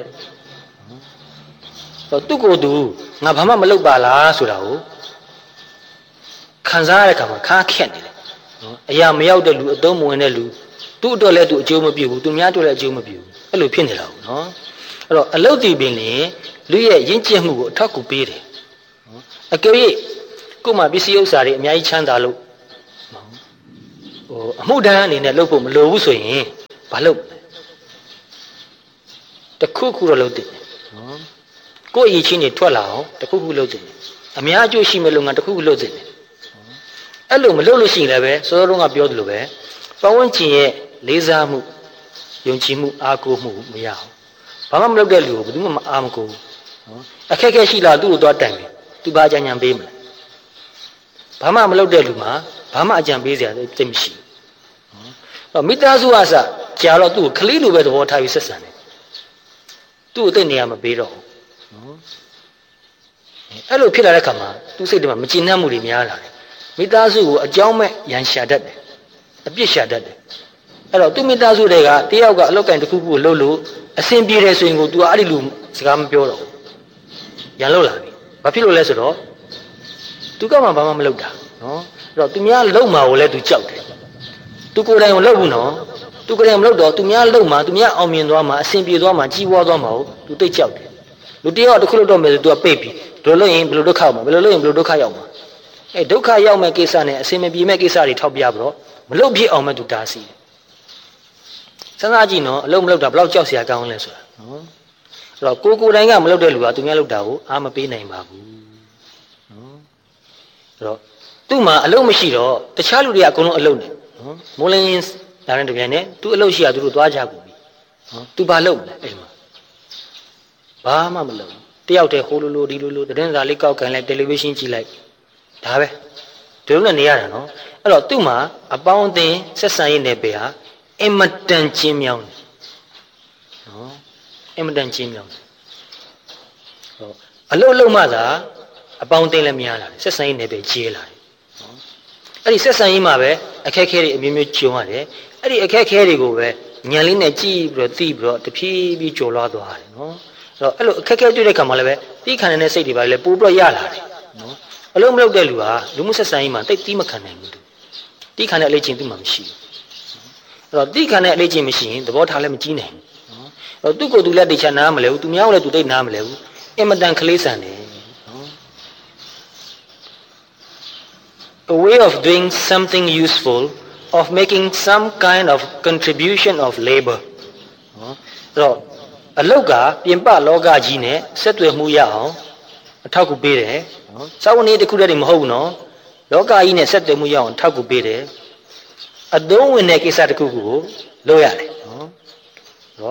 သူ့ကိုယ်သူငါဘာမှမလုပ်ပါလားဆိုတာကိုခံစားရတဲ့အခါမှာခါခက်နေတယ်နော်အရာမရောက်တဲ့လူအသုံးမဝင်တဲ့လူသူ့အတွက်လည်းသူအကျိုးမပြုဘူးသူများအတွက်လည်းအကျိုးမပြုဘူးအဲ့လိုဖြစ်နေတာဘူးနော်အဲ့တော့အလုတ်တည်ပင်လေလူရဲ့ရင့်ကျက်မှုကိုအထောက်အကူပေးတယ်အကယ်၍ကို့မှာပစ္စည်းဥစ္စာတွေအများကြီးချမ်းသာလို့အမှုတန်းအနေနဲ့လုပ်ဖို့မလိုဘူးဆိုရင်ဘာလုပ်တခုခုတော့လုပ်တယ်ကိုယ့်အရေးချင်းတွေထွက်လာအောင်တခုခုလုပ်တယ်အများအကျိုးရှိမဲ့လုပ်ငန်းတခုခုလုပ်တယ်အဲ့လိုမလုပ်လို့ရှိရင်လည်းပဲစောစောကပြောသလိုပဲပတ်ဝန်းကျင်ရဲ့လေးစားမှုယုံကြည်မှုအားကိုးမှုမရအောင်ဘာမှမလုပ်တဲ့လူကိုဘယ်သူမှမအားမကိုးနော်အခက်အခဲရှိလာသူ့ကိုသွားတိုင်တယ်သူဘာအကြံဉာဏ်ပေးမလဲဘာမှမလုပ်တဲ့လူမှာဘာမှအကြံပေးစရာသိမရှိဘူးမိသားစုအစကြာတော့သူ့ကိုကလေးလိုပဲသဘောထားပြီးဆက်ဆံတယ်သူ့ကိုသိနေရမပေးတော့ဘူးနော်အဲ့လိုဖြစ်လာတဲ့ခါမှာသူ့စိတ်ထဲမှာမကျေနပ်မှုတွေများလာတယ်မိသားစုကိုအကြောင်းမဲ့ရန်ရှာတတ်တယ်အပြစ်ရှာတတ်တယ်အဲ့တော့သူ့မိသားစုတွေကတယောက်ကအလောက်ကင်တစ်ခုခုကိုလှုပ်လို့အဆင်ပြေတယ်ဆိုရင်ကို तू အဲ့ဒီလူစကားမပြောတော့ဘူးရန်လှုပ်လာပြီဘာဖြစ်လို့လဲဆိုတော့ तू ကမှဘာမှမလုပ်တာနော်အဲ့တော့သူများလှုပ်မှာကိုလည်း तू ကြောက်တယ် तू ကိုယ်တိုင်ကိုလှုပ်ဘူးနော် तू ကိုယ်တိုင်မလှုပ်တော့သူများလှုပ်မှာသူများအောင်မြင်သွားမှာအဆင်ပြေသွားမှာကြီးပွားသွားမှာကို तू သိကြောက်တယ်လူတယောက်တစ်ခုလှုပ်တော့မယ်ဆို तू ကပိတ်ပြီဘယ်လိုလုပ်ရင်ဘယ်လိုဒုက္ခရောက်မှာဘယ်လိုလုပ်ရင်ဘယ်လိုဒုက္ခရောက်မှာအဲဒုက္ခရောက်မဲ့ကိစ္စနဲ့အဆင်မပြေမဲ့ကိစ္စတွေထောက်ပြပြီးတော့မလုပ်ဖြစ်အောင်မဲ့ तू တားဆီးစဉ်းစားကြည့်နော်အလုံးမလုပ်တာဘယ်လောက်ကြောက်စရာကောင်းလဲဆိုတာနော်အဲ့တော့ကိုယ်တိုင်ကမလုပ်တဲ့လူကသူများလုပ်တာကိုအားမပေးနိုင်ပါဘူးနော်အဲ့တော့သူ့မှာအလုံးမရှိတော့တခြားလူတွေကအကုန်လုံးအလုံးနေနော်မိုးလင်းဒါနဲ့တပြိုင်နက်သူအလုံးရှိရသူတို့သွားကြကုန်ပြီနော်သူဘာလုပ်လဲအဲ့မှာဘာမှမလုပ်တယောက်တည်းဟိုလိုဒီလိုသတင်းစာလေးကောက်ကန်လိုက်တယ်လီဗီရှင်းကြည့်လိုက်ဒါပဲဒီလိုနဲ့နေရတာနော်အဲ့တော့သူ့မှာအပေါင်းအသင်းဆက်ဆံရေးနယ်ပယ်ဟာအင်မတန်ကျင်းမြောင်းတယ်နော်အင်မတန်ကျင်းမြောင်းတယ်ဟောအလုတ်လုံးမှသာအပေါင်းအသင်းလည်းများလာတယ်ဆက်ဆံရေးနယ်ပယ်ကြီးလာတယ်နော်အဲ့ဒီဆက်ဆံရေးမှာပဲအခက်အခဲတွေအမျိုးမျိုးကြုံရတယ်အဲ့ဒီအခက်အခဲတွေကိုပဲညံလေးနဲ့ကြည့်ပြီးတော့သိပြီးတော့တဖြည်းဖြည်းကျော်လွှားသွားတယ်နော်အဲ့တော့အဲ့လိုအခက်အခဲတွေ့တဲ့ခါမှာလည်းပဲတီးခံနေတဲ့စိတ်တွေပါလေပို့ပြီးတော့ရလာတယ်နော်အလုံးမလုပ်တဲ့လူဟာလူမှုဆက်ဆံရေးမှာတိတ်တီးမခံနိုင်ဘူးတီးခံတဲ့အလေးချင်းသူ့မှာမရှိဘူးအဲ့တော့တိခံတဲ့အလေးချင်းမရှိရင်သဘောထားလည်းမကြီးနိုင်ဘူးနော်အဲ့တော့သူ့ကိုယ်သူလည်းတိချာနားမလဲဘူးသူများကိုလည်းသူတိတ်နားမလဲဘူးအင်မတန်ကလေးဆန်တယ်နော် A way of doing something useful of making some kind of contribution of labor နော်အဲ့တော့အလုတ်ကပြင်ပလောကကြီးနဲ့ဆက်သွယ်မှုရအောင်အထောက်အကူပေးတယ်နော်စာဝန်ကြီးတစ်ခုတည်းမဟုတ်ဘူးနော်လောကကြီးနဲ့ဆက်သွယ်မှုရအောင်ထောက်ကူပေးတယ်အသုံးဝင်တဲ့ကိစ္စတစ်ခုခုကိုလုပ်ရတယ်နော်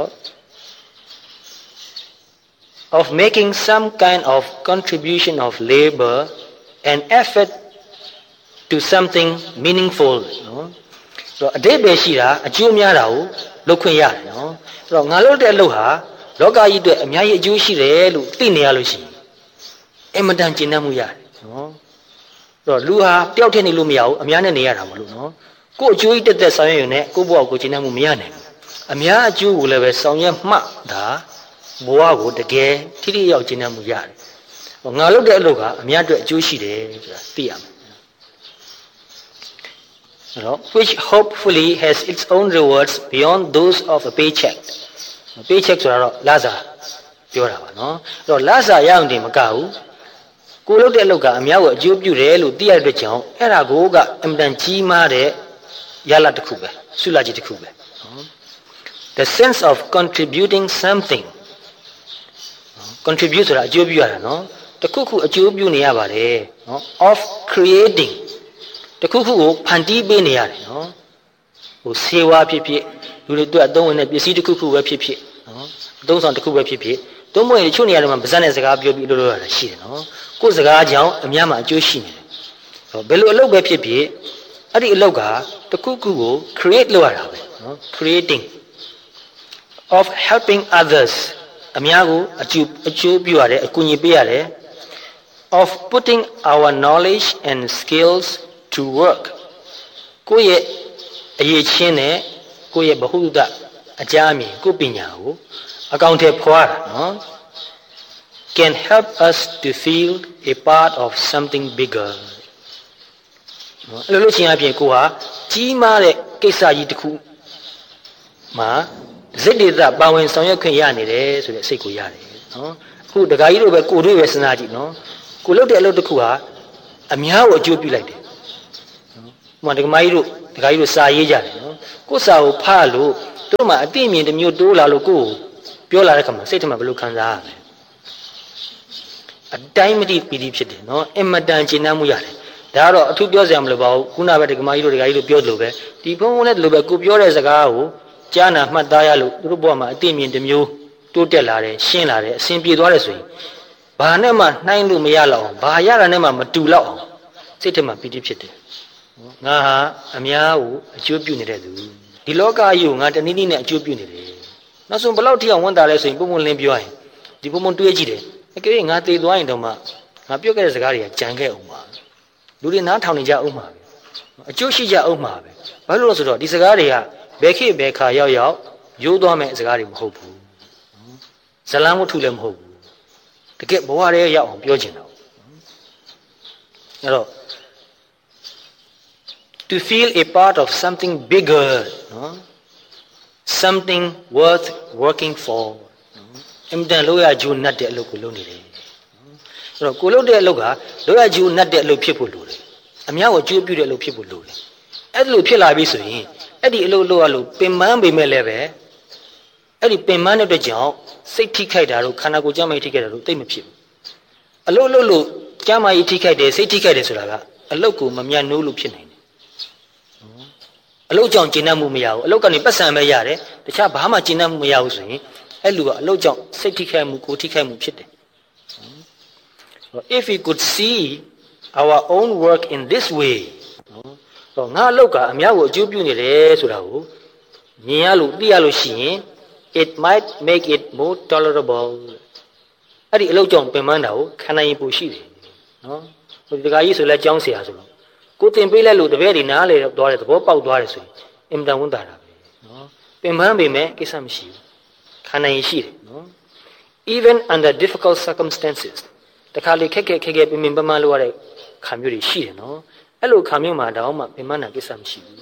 of making some kind of contribution of labor and effort to something meaningful နော်ဆိုတော့အတိတ်ပဲရှိတာအကျိုးများတာကိုလုပ်ခွင့်ရတယ်နော်ဆိုတော့ငါလုပ်တဲ့အလုပ်ဟာလောကကြီးအတွက်အများကြီးအကျိုးရှိတယ်လို့သိနေရလို့ရှိရင်အင်မတန်ကျင့်တတ်မှုရတယ်နော်ဆိုတော့လူဟာတယောက်တည်းနေလို့မရဘူးအများနဲ့နေရတာမလို့နော်ကိုယ်အကျိုးကြီးတက်ဆောင်ရွက်ရုံနဲ့ကိုယ့်ဘဝကိုကျင့်တတ်မှုမရနိုင်ဘူးအများအကျိုးကိုလည်းပဲဆောင်ရွက်မှဒါဘဝကိုတကယ်ထိထိရောက်ကျင့်တတ်မှုရတယ်ငါလုပ်တဲ့အလုပ်ကအများအတွက်အကျိုးရှိတယ်ဆိုတာသိရမယ်which hopefully has its own rewards beyond those of a paycheck paycheck ဆိုတာတော့လစာပြောတာပါနော်အဲ့တော့လစာရအောင်တင်မကဘူးကိုလုပ်တဲ့အလုပ်ကအများကိုအကျိုးပြုတယ်လို့သိရတဲ့ကြောင့်အဲ့ဒါကိုကအင်မတန်ကြီးမားတဲ့ရလဒ်တစ်ခုပဲဆုလကြီးတစ်ခုပဲနော် the sense of contributing something contribute ဆိုတာအကျိုးပြုရတာနော်တခုခုအကျိုးပြုနေရပါတယ်နော် of creating တခုခုကိုဖန်တီးပေးနေရတယ်နော်ဟိုစေဝါဖြစ်ဖြစ်လူတွေအတွက်အသုံးဝင်တဲ့ပစ္စည်းတခုခုပဲဖြစ်ဖြစ်နော်အသုံးဆောင်တခုပဲဖြစ်ဖြစ်သုံးမွေတချို့နေရာတွေမှာဗဇက်နဲ့စကားပြောပြီးလို့ရတာရှိတယ်နော်ကိုယ်စကားကြောင့်အများမှာအကျိုးရှိနေတယ်ဘယ်လိုအလုပ်ပဲဖြစ်ဖြစ်အဲ့ဒီအလုပ်ကတခုခုကို create လုပ်ရတာပဲနော် creating of helping others အများကိုအကျိုးပြုရတယ်အကူအညီပေးရတယ် of putting our knowledge and skills to work ကိုယ့်ရဲ့အရေးချင်းနဲ့ကိုယ့်ရဲ့ဗဟုသုတအကြအမြင်ကိုယ့်ပညာကိုအကောင့်ထဲဖွာတာနော် can help us to feel a part of something bigger နော်အဲ့လိုလုပ်ချင်အပြင်ကိုဟာကြီးမားတဲ့ကိစ္စကြီးတစ်ခုမှာဇစိတ်ဒေသပါဝင်ဆောင်ရွက်ခွင့်ရနေတယ်ဆိုတဲ့စိတ်ကိုရတယ်နော်အခုဒကာကြီးတို့ပဲကိုတို့ပဲစဉ်းစားကြည့်နော်ကိုလုပ်တဲ့အလုပ်တစ်ခုဟာအများကိုအကျိုးပြုလိုက်တယ်နော်ဥပမာဒကာကြီးတို့စာရေးကြတယ်နော်ကိုစာကိုဖတ်လို့တို့မှအသိမြင်တစ်မျိုးတိုးလာလို့ကိုပြောလာတဲ့ခါမှာစိတ်ထဲမှာဘယ်လိုခံစားရလဲအတိုင်းမတိပီတိဖြစ်တယ်နော်အင်မတန်ကျဉ်းနှံ့မှုရတယ်ဒါကတော့အထူးပြောစရာမလိုပါဘူးခုနပဲဒကာကြီးတို့ပြောသလိုပဲဒီဘုံဘုံနဲ့ဒီလိုပဲကိုပြောတဲ့စကားကိုကြားနာမှတ်သားရလို့သူတို့ဘဝမှာအသိမြင်တစ်မျိုးတိုးတက်လာတယ်ရှင်းလာတယ်အဆင်ပြေသွားတယ်ဆိုရင်ဘာနဲ့မှနှိုင်းလို့မရတော့အောင်ဘာရတာနဲ့မှမတူတော့အောင်စိတ်ထဲမှာပီတိဖြစ်တယ်ငါဟာအများကိုအကျိုးပြုနေတဲ့သူဒီလောကကြီးကိုငါတနည်းနည်းနဲ့အကျိုးပြုနေတယ်နောက်ဆုံးဘလောက်ထိအောင်ဝန်တာလဲဆိုရင်ပုံပုံလင်းပြောရင်ဒီပုံပုံတွေးကြည့်တယ်အကယ်၍ငါသေသွားရင်တော့မှငါပြောခဲ့တဲ့စကားတွေကကြံခဲ့အောင်ပါလူတွေနားထောင်နေကြအောင်ပါပဲအကျိုးရှိကြအောင်ပါပဲဘာလို့လဲဆိုတော့ဒီစကားတွေကဘယ်ခေတ်ဘယ်ခါရောက်ရိုးသွားမဲ့စကားတွေမဟုတ်ဘူးဇလံဝတ္ထုလည်းမဟုတ်ဘူးတကယ်ဘဝရဲရောက်အောင်ပြောချင်တာအဲ့တော့ to feel a part of something bigger နော် something worth working for အင်တန်လို့ရဂျူနတ်တဲ့အလုပ်ကိုလုပ်နေတယ်အဲ့တော့ကိုလုပ်တဲ့အလုပ်ကလို့ရဂျူနတ်တဲ့အလုပ်ဖြစ်ဖို့လိုတယ်အများကိုအကျိုးပြုတဲ့အလုပ်ဖြစ်ဖို့လိုတယ်အဲ့လိုဖြစ်လာပြီဆိုရင်အဲ့ဒီအလုပ်လုပ်ရလို့ပင်ပန်းပေမဲ့လည်းပဲအဲ့ဒီပင်ပန်းတဲ့အတွက်ကြောင့်စိတ်ထိခိုက်တာတို့ခန္ဓာကိုယ်ကျမ်းမာရေးထိခိုက်တာတို့သိမဖြစ်ဘူးအလုပ်လုပ်လို့ကျမ်းမာရေးထိခိုက်တယ်စိတ်ထိခိုက်တယ်ဆိုတာကအလုပ်ကိုမမြတ်နိုးလို့ဖြစ်နိုင်တယ်အလုပ်ကြောင့်ကျဉ်းနှံ့မှုမရဘူးအလုပ်ကနေပတ်စံပဲရတယ်တခြားဘာမှကျဉ်းနှံ့မှုမရဘူးဆိုရင်အဲ့လူကအလုပ်ကြောင့်စိတ်ထိခိုက်မှုကိုယ်ထိခိုက်မှုဖြစ်တယ် if we could see our own work in this way တော့ငါအလုပ်ကအများကိုအကျိုးပြုနေတယ်ဆိုတာကိုမြင်ရလို့သိရလို့ရှိရင် it might make it more tolerable အဲ့ဒီအလုပ်ကြောင့်ပင်ပန်းတာကိုခံနိုင်ရင်ပိုရှိတယ်နော်ဟိုဒီကကြီးဆိုလဲကြောင်းเสียဆိုတော့ကိုတင်ပေးလိုက်လို့တပည့်တွေနားလေသွားတယ်သဘောပေါက်သွားတယ်ဆိုရင်အင်မတန်ဝန်တာတာပဲနော်ပင်ပန်းပေမဲ့ကိစ္စမရှိဘူးခံနိုင်ရင်ရှိတယ်နော် even under difficult circumstances တခါလေခက်ခဲပင်ပန်းလို့ရတဲ့ခံမျိုးတွေရှိတယ်နော်အဲ့လိုခံမျိုးမှာတောင်မှပင်ပန်းတာကိစ္စမရှိဘူး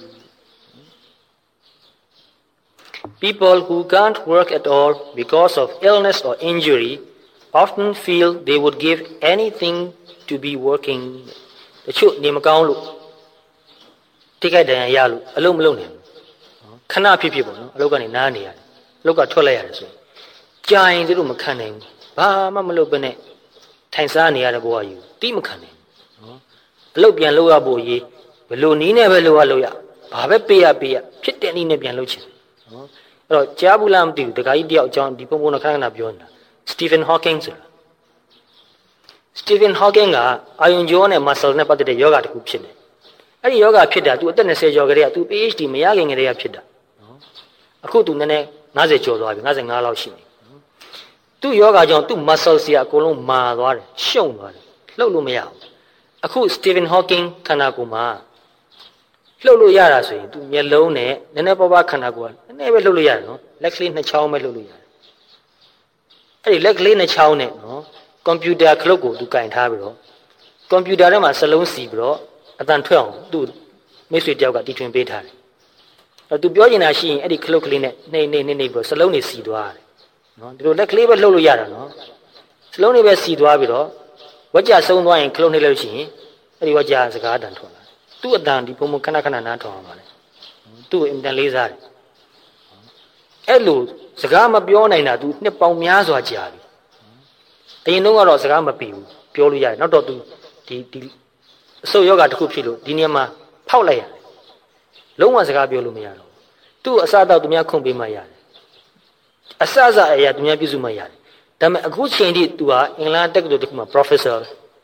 People who can't work at all because of illness or injury often feel they would give anything to be working တချို့နေမကောင်းလို့ထိခိုက်ဒဏ်ရာရလို့အလုပ်မလုပ်နိုင်ဘူးခဏဖြစ်ပေါ့နော်အလုပ်ကနေနားနေရတယ်အလုပ်ကထွက်လိုက်ရတယ်ဆိုရင်ကြာရင်သူတို့မခံနိုင်ဘူးဘာမှမလုပ်ဘဲနဲ့ထိုင်စားနေရတဲ့ဘဝကြီးကိုတိမခံနိုင်ဘူးနော်အလုပ်ပြန်လုပ်ရဖို့ရေးဘယ်လိုနည်းနဲ့ပဲလုပ်ရဘာပဲပေးရဖြစ်တဲ့နည်းနဲ့ပြန်လုပ်ချင်နော်အဲ့တော့ကြားဘူးလားမသိဘူးတခါကြီးတယောက်အကြောင်းဒီပုံပုံခဏပြောနေတာ Stephen Hawking ဆိုတာ Stephen Hawking ကအာယုံကြောနဲ့ muscle နဲ့ပတ်သက်တဲ့ယောဂတစ်ခုဖြစ်တယ်အဲ့ဒီယောဂဖြစ်တာ तू အသက်20ကျော်ကလေးက तू PhD မရခင်ကလေးကဖြစ်တာနော်အခု तू နည်းနည်း50ကျော်သွားပြီ55လောက်ရှိနေသူ့ယောဂကြောင့်သူ့ muscle စီကအကုန်လုံးမာသွားတယ်ရှုံသွားတယ်လှုပ်လို့မရဘူးအခု Stephen Hawking ခန္ဓာကိုယ်မှာလှုပ်လို့ရတာဆိုရင် तू မျက်လုံးနဲ့နည်းနည်းပါးပါးခန္ဓာကိုယ်ကနည်းနည်းပဲလှုပ်လို့ရတယ်နော်လက်ကလေးနှစ်ချောင်းပဲလှုပ်လို့ရတယ်အဲ့ဒီလက်ကလေးနှစ်ချောင်းနဲ့နော်ကွန်ပျူတာခလုတ်ကို तू ကင်ထားပြီးတော့ကွန်ပျူတာထဲမှာစလုံးစီပြီးတော့အတန်ထွက်အောင်သူ့မိတ်ဆွေတယောက်ကတီထွင်ပေးထားတယ်အဲ့ तू ပြောနေတာရှိရင်အဲ့ဒီခလုတ်ကလေးနဲ့နှိမ့်ပြီးတော့စလုံးတွေစီသွားတယ်နော်ဒီလိုလက်ကလေးပဲလှုပ်လို့ရတာနော်စလုံးတွေပဲစီသွားပြီးတော့ဝကြဆုံးသွားရင်ခလုတ်နှိမ့်လို့ရှိရင်အဲ့ဒီဝကြစကားအတန်ထွက်လာသူ့အတန်ဒီဘုံခဏနားထောင်အောင်ပါလေသူ့အင်တန်လေးစားတယ်အဲ့လိုစကားမပြောနိုင်တာ तू နှစ်ပေါင်းများစွာကြာပြီအရင်တော့ကတော့စကားမပြီးဘူးပြောလို့ရတယ်နောက်တော့ तू ဒီအဆုတ်ယောဂတစ်ခုဖြစ်လို့ဒီနေရာမှာဖောက်လိုက်ရတယ်လုံးဝစကားပြောလို့မရတော့သူ့အစတော့သူများခုန်ပေးမှရတယ်အစအရာသူများပြည့်စုံမှရတယ်ဒါပေမဲ့အခုချိန်ထိ तू ဟာအင်္ဂလန်တက္ကသိုလ်တစ်ခုမှာ professor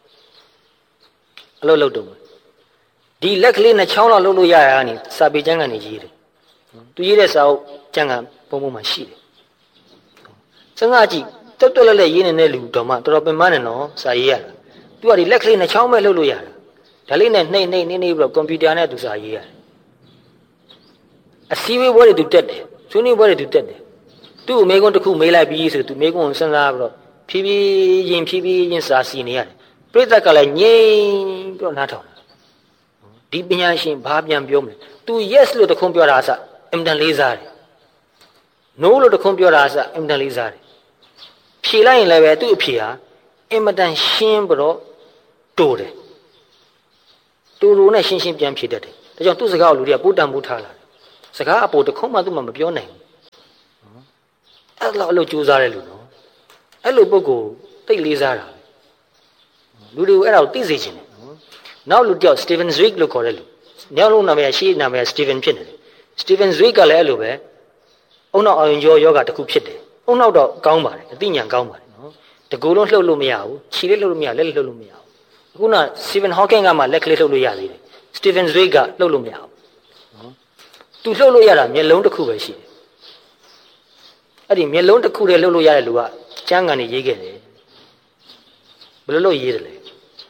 အလုပ်လုပ်တော့ဒီလက်ကလေးနဲ့ချောင်းလောက်လုပ်လို့ရရကနေစာပေကျမ်းကနေရေးတယ်သူရေးတဲ့စာအုပ်ကျမ်းကပုံမှာရှိတယ်စငါကြည့်တွတ်လက်ရေးနေတဲ့လူတော်မှတော်တော်ပင်ပန်းနေတော့စာရေးရတာသူကဒီလက်ကလေးနဲ့ချောင်းမဲ့လုပ်လို့ရတာဒါလေးနဲ့နှိမ့်ပြီးတော့ကွန်ပျူတာနဲ့သူစာရေးရတယ်အစည်းအဝေးပွဲတွေသူတက်တယ်ဆွေးနွေးပွဲတွေသူတက်တယ်သူ့အမေကွန်းတစ်ခုမေးလိုက်ပြီးဆိုသူမေးကွန်းစဉ်းစားပြီးတော့ဖြည်းဖြည်းချင်းစာစီနေရတယ်ပြိဿကလည်းငြိမ်ပြီးတော့နားထောင်ဒီပညာရှင်ဘာပြန်ပြောမလဲ तू yes လို့တခုံးပြောတာအစအင်တန်လေးစားတယ်နိုးလို့တခုံးပြောတာအင်မတန်လေးစားတယ်ဖြေလိုက်ရင်လည်းပဲသူ့အဖြေဟာအင်မတန်ရှင်းပြီးတော့တိုးတယ်တိုးနဲ့ရှင်းပြန်ဖြေတတ်တယ်ဒါကြောင့်သူ့စကားကိုလူတွေကပိုးတန်ပိုးထားလာတယ်စကားအပေါ်တခုံးမှသူ့မှမပြောနိုင်ဘူးအဲ့လောက်အလုပ်ကြိုးစားတဲ့လူနော်အဲ့လိုပုဂ္ဂိုလ်သိလေးစားတာလူတွေကိုအဲ့ဒါကိုသိစေချင်တယ်နောက်လူတယောက် Steven Zweig လို့ခေါ်တဲ့လူညောင်လုံးနာမည်ရှေ့နာမည် Steven ဖြစ်နေတယ် Steven Zweig ကလည်းအဲ့လိုပဲအုံနောက်အောင်ကျော်ယောဂတစ်ခုဖြစ်တယ်အုံနောက်တော့ကောင်းပါတယ်အသိဉာဏ်ကောင်းပါတယ်နော်တကူလုံးလှုပ်လို့မရဘူးခြေလေးလှုပ်လို့မရလက်လှုပ်လို့မရဘူးအခုန Stephen Hawking ကမှလက်ကလေးလှုပ်လို့ရသေးတယ် Steven Zweig ကလှုပ်လို့မရဘူးနော်သူလှုပ်လို့ရတာမျက်လုံးတစ်ခုပဲရှိတယ်အဲ့ဒီမျက်လုံးတစ်ခုတည်းလှုပ်လို့ရတဲ့လူကကျမ်းဂန်နေရေးခဲ့တယ်ဘယ်လိုလုပ်ရေးတယ်လဲ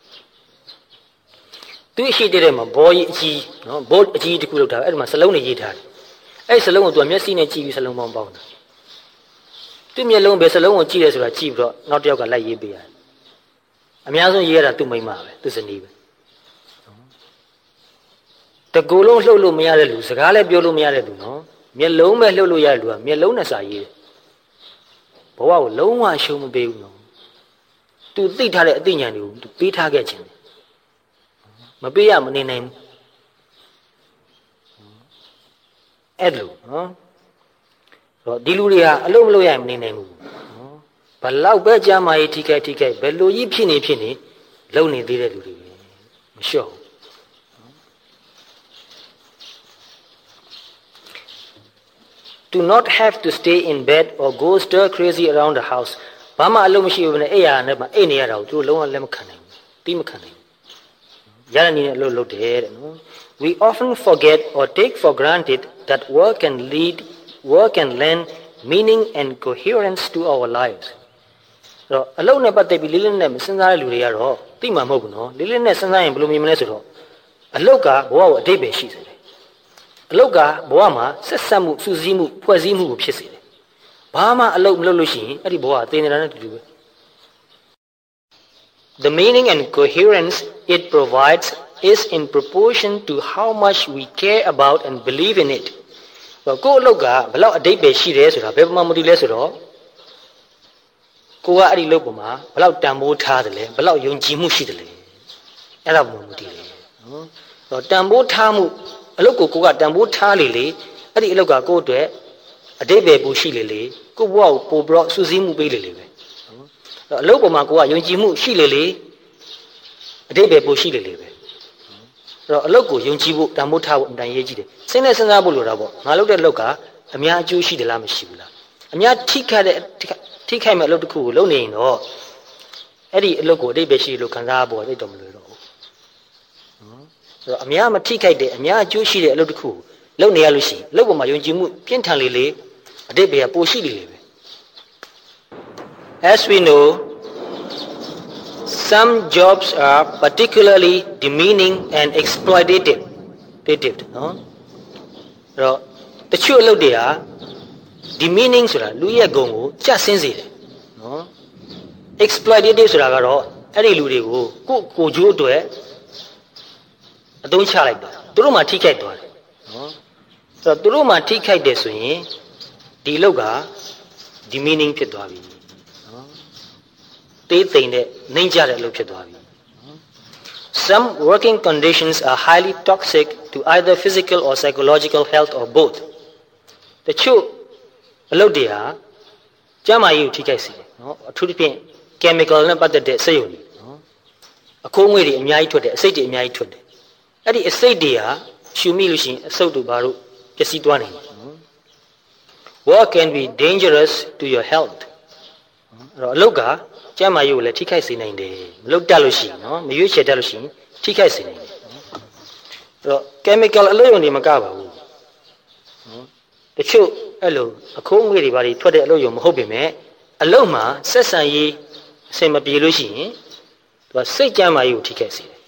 သူရှိတဲ့မှာဘောကြီးအကြီးနော်ဘောအကြီးတစ်ခုလောက်ထားအဲ့ဒီမှာစလုံးနဲ့ရေးထားတယ်အဲ့ဒီစလုံးကိုသူကမျက်စိနဲ့ကြည့်ပြီးစလုံးပေါင်းပေါင်းတာသူ့မျက်လုံးပဲစလုံးကိုကြည့်ရဲဆိုတာကြည့်ပြီးတော့နောက်တစ်ယောက်ကလိုက်ရေးပေးရတယ်အများဆုံးရေးရတာသူ့မိန်းမပဲသူ့ဇနီးပဲတကူလုံးလှုပ်လို့မရတဲ့လူစကားလည်းပြောလို့မရတဲ့လူနော်မျက်လုံးပဲလှုပ်လို့ရတဲ့လူကမျက်လုံးနဲ့စာရေးတယ်ဘဝကိုလုံးဝရှုံးမပေးဘူးနော်သူသိထားတဲ့အသိဉာဏ်တွေကိုသူပေးထားခဲ့ခြင်းမပေးရမနေနိုင်ဘူးအဲ့လိုနော်တော့ဒီလူတွေဟာအလုံးမလို့ရမနေနိုင်ဘူးနော်ဘလောက်ပဲကြားမာရေးထိခိုက်ဘယ်လိုကြီးဖြစ်နေလုံနေသေးတဲ့လူတွေပဲမလျှော့ဘူးdo not have to stay in bed or go stir crazy around the house ဘာမှအလုံးမရှိဘူးနဲ့အိယာနဲ့မှအိနေရတာကိုသူတို့လုံးဝလက်မခံနိုင်ဘူးတိမခံနိုင်ဘူးရတဲ့နည်းနဲ့အလုပ်လုပ်တယ်တဲ့နော် we often forget or take for granted that work can lend meaning and coherence to our lives တော့အလုပ်နဲ့ပတ်သက်ပြီးလေးလေးနဲ့မစဉ်းစားတဲ့လူတွေကတော့သိမှာမဟုတ်ဘူးနော်လေးလေးနဲ့စဉ်းစားရင်ဘယ်လိုမြင်မလဲဆိုတော့အလုပ်ကဘဝကိုအတိတ်ပဲရှိစေတယ်အလုတ်ကဘဝမှာဆက်ဆက်မှုစူးစီးမှုဖွဲ့စည်းမှုကိုဖြစ်စေတယ်။ဘာမှအလုတ်မလုပ်လို့ရှိရင်အဲ့ဒီဘဝအသေးနေတာနဲ့တူတူပဲ။ The meaning and coherence it provides is in proportion to how much we care about and believe in it. ကိုယ့်အလုတ်ကဘလောက်အတိတ်ပဲရှိတယ်ဆိုတာဘယ်မှာမတူလဲဆိုတော့ကိုကအဲ့ဒီအလုတ်ပေါ်မှာဘလောက်တန်ဖိုးထားတယ်လဲဘလောက်ယုံကြည်မှုရှိတယ်လဲအဲ့ဒါမှမတူတယ်နော်။တော့တန်ဖိုးထားမှုအလုတ်ကိုကတန်ဖိုးထားလေအဲ့ဒီအလုတ်ကကိုယ့်အတွက်အတိတ်ပဲပူရှိလေကိုယ့်ဘဝကိုပို့ပြီးတော့စူးစီးမှုပေးလေပဲနော်အလုတ်ပေါ်မှာကိုကယုံကြည်မှုရှိလေအတိတ်ပဲပူရှိလေပဲအဲ့တော့အလုတ်ကိုယုံကြည်ဖို့တန်ဖိုးထားဖို့အမှန်တန်ရေးကြည့်တယ်စိတ်နဲ့စဉ်းစားဖို့လိုတာပေါ့ငါလုပ်တဲ့အလုတ်ကအများအကျိုးရှိတယ်လားမရှိဘူးလားအများထိခိုက်မဲ့အလုတ်တစ်ခုကိုလုပ်နေရင်တော့အဲ့ဒီအလုတ်ကိုအတိတ်ပဲရှိလို့ခံစားဖို့သိတော့မလို့တော့ဘူးဆိုတော့အများမထိခိုက်တဲ့အများအကျိုးရှိတဲ့အလုပ်တစ်ခုလုပ်နေရလို့ရှိရင်အလုပ်ပေါ်မှာယုံကြည်မှုပြင်းထန်လေအတိတ်ပဲပိုရှိလေပဲ As we know some jobs are particularly demeaning and exploitative နော်တော့တချို့အလုပ်တွေဟာ demeaning ဆိုတာလူရဲ့ဂုဏ်ကိုကျဆင်းစေတယ်နော် exploitative ဆိုတာကတော့အဲ့ဒီလူတွေကိုကိုကျိုးအတွက်အသုံးချလိုက်တာသူတို့မှထိခိုက်သွားတယ်နော်ဆိုတော့သူတို့မှထိခိုက်တယ်ဆိုရင်ဒီလောက်ကဒီ meaning ဖြစ်သွားပြီနော်တေးသိမ့်တဲ့နှိမ့်ကြတဲ့အလုပ်ဖြစ်သွားပြီ Some working conditions are highly toxic to either physical or psychological health or both တချို့အလုပ်တွေဟာကျန်းမာရေးကိုထိခိုက်စေတယ်နော်အထူးသဖြင့် chemical နဲ့ပတ်သက်တဲ့စက်ရုံတွေနော်အခိုးငွေ့တွေအများကြီးထွက်တယ်အဆိပ်တွေအများကြီးထွက်တယ်အဲ့ဒီအစိတ်တွေဟာရှူမိလို့ရှိရင်အဆုတ်တို့ဘာလို့ပျက်စီးသွားနိုင်လဲ Work can be dangerous to your health အဲ့တော့အလုပ်ကကျန်းမာရေးကိုလည်းထိခိုက်စေနိုင်တယ်မလုပ်တတ်လို့ရှိရင်နော်မရွေးချယ်တတ်လို့ရှိရင်ထိခိုက်စေနိုင်တယ်အဲ့တော့ chemical အလုပ်ရုံတွေမကပါဘူးနော်တချို့အဲ့လိုအခိုးငွေ့တွေဘာတွေထွက်တဲ့အလုပ်ရုံမဟုတ်ပေမဲ့အလုပ်မှာဆက်ဆံရေးအဆင်မပြေလို့ရှိရင်သူကစိတ်ကျန်းမာရေးကိုထိခိုက်စေတယ်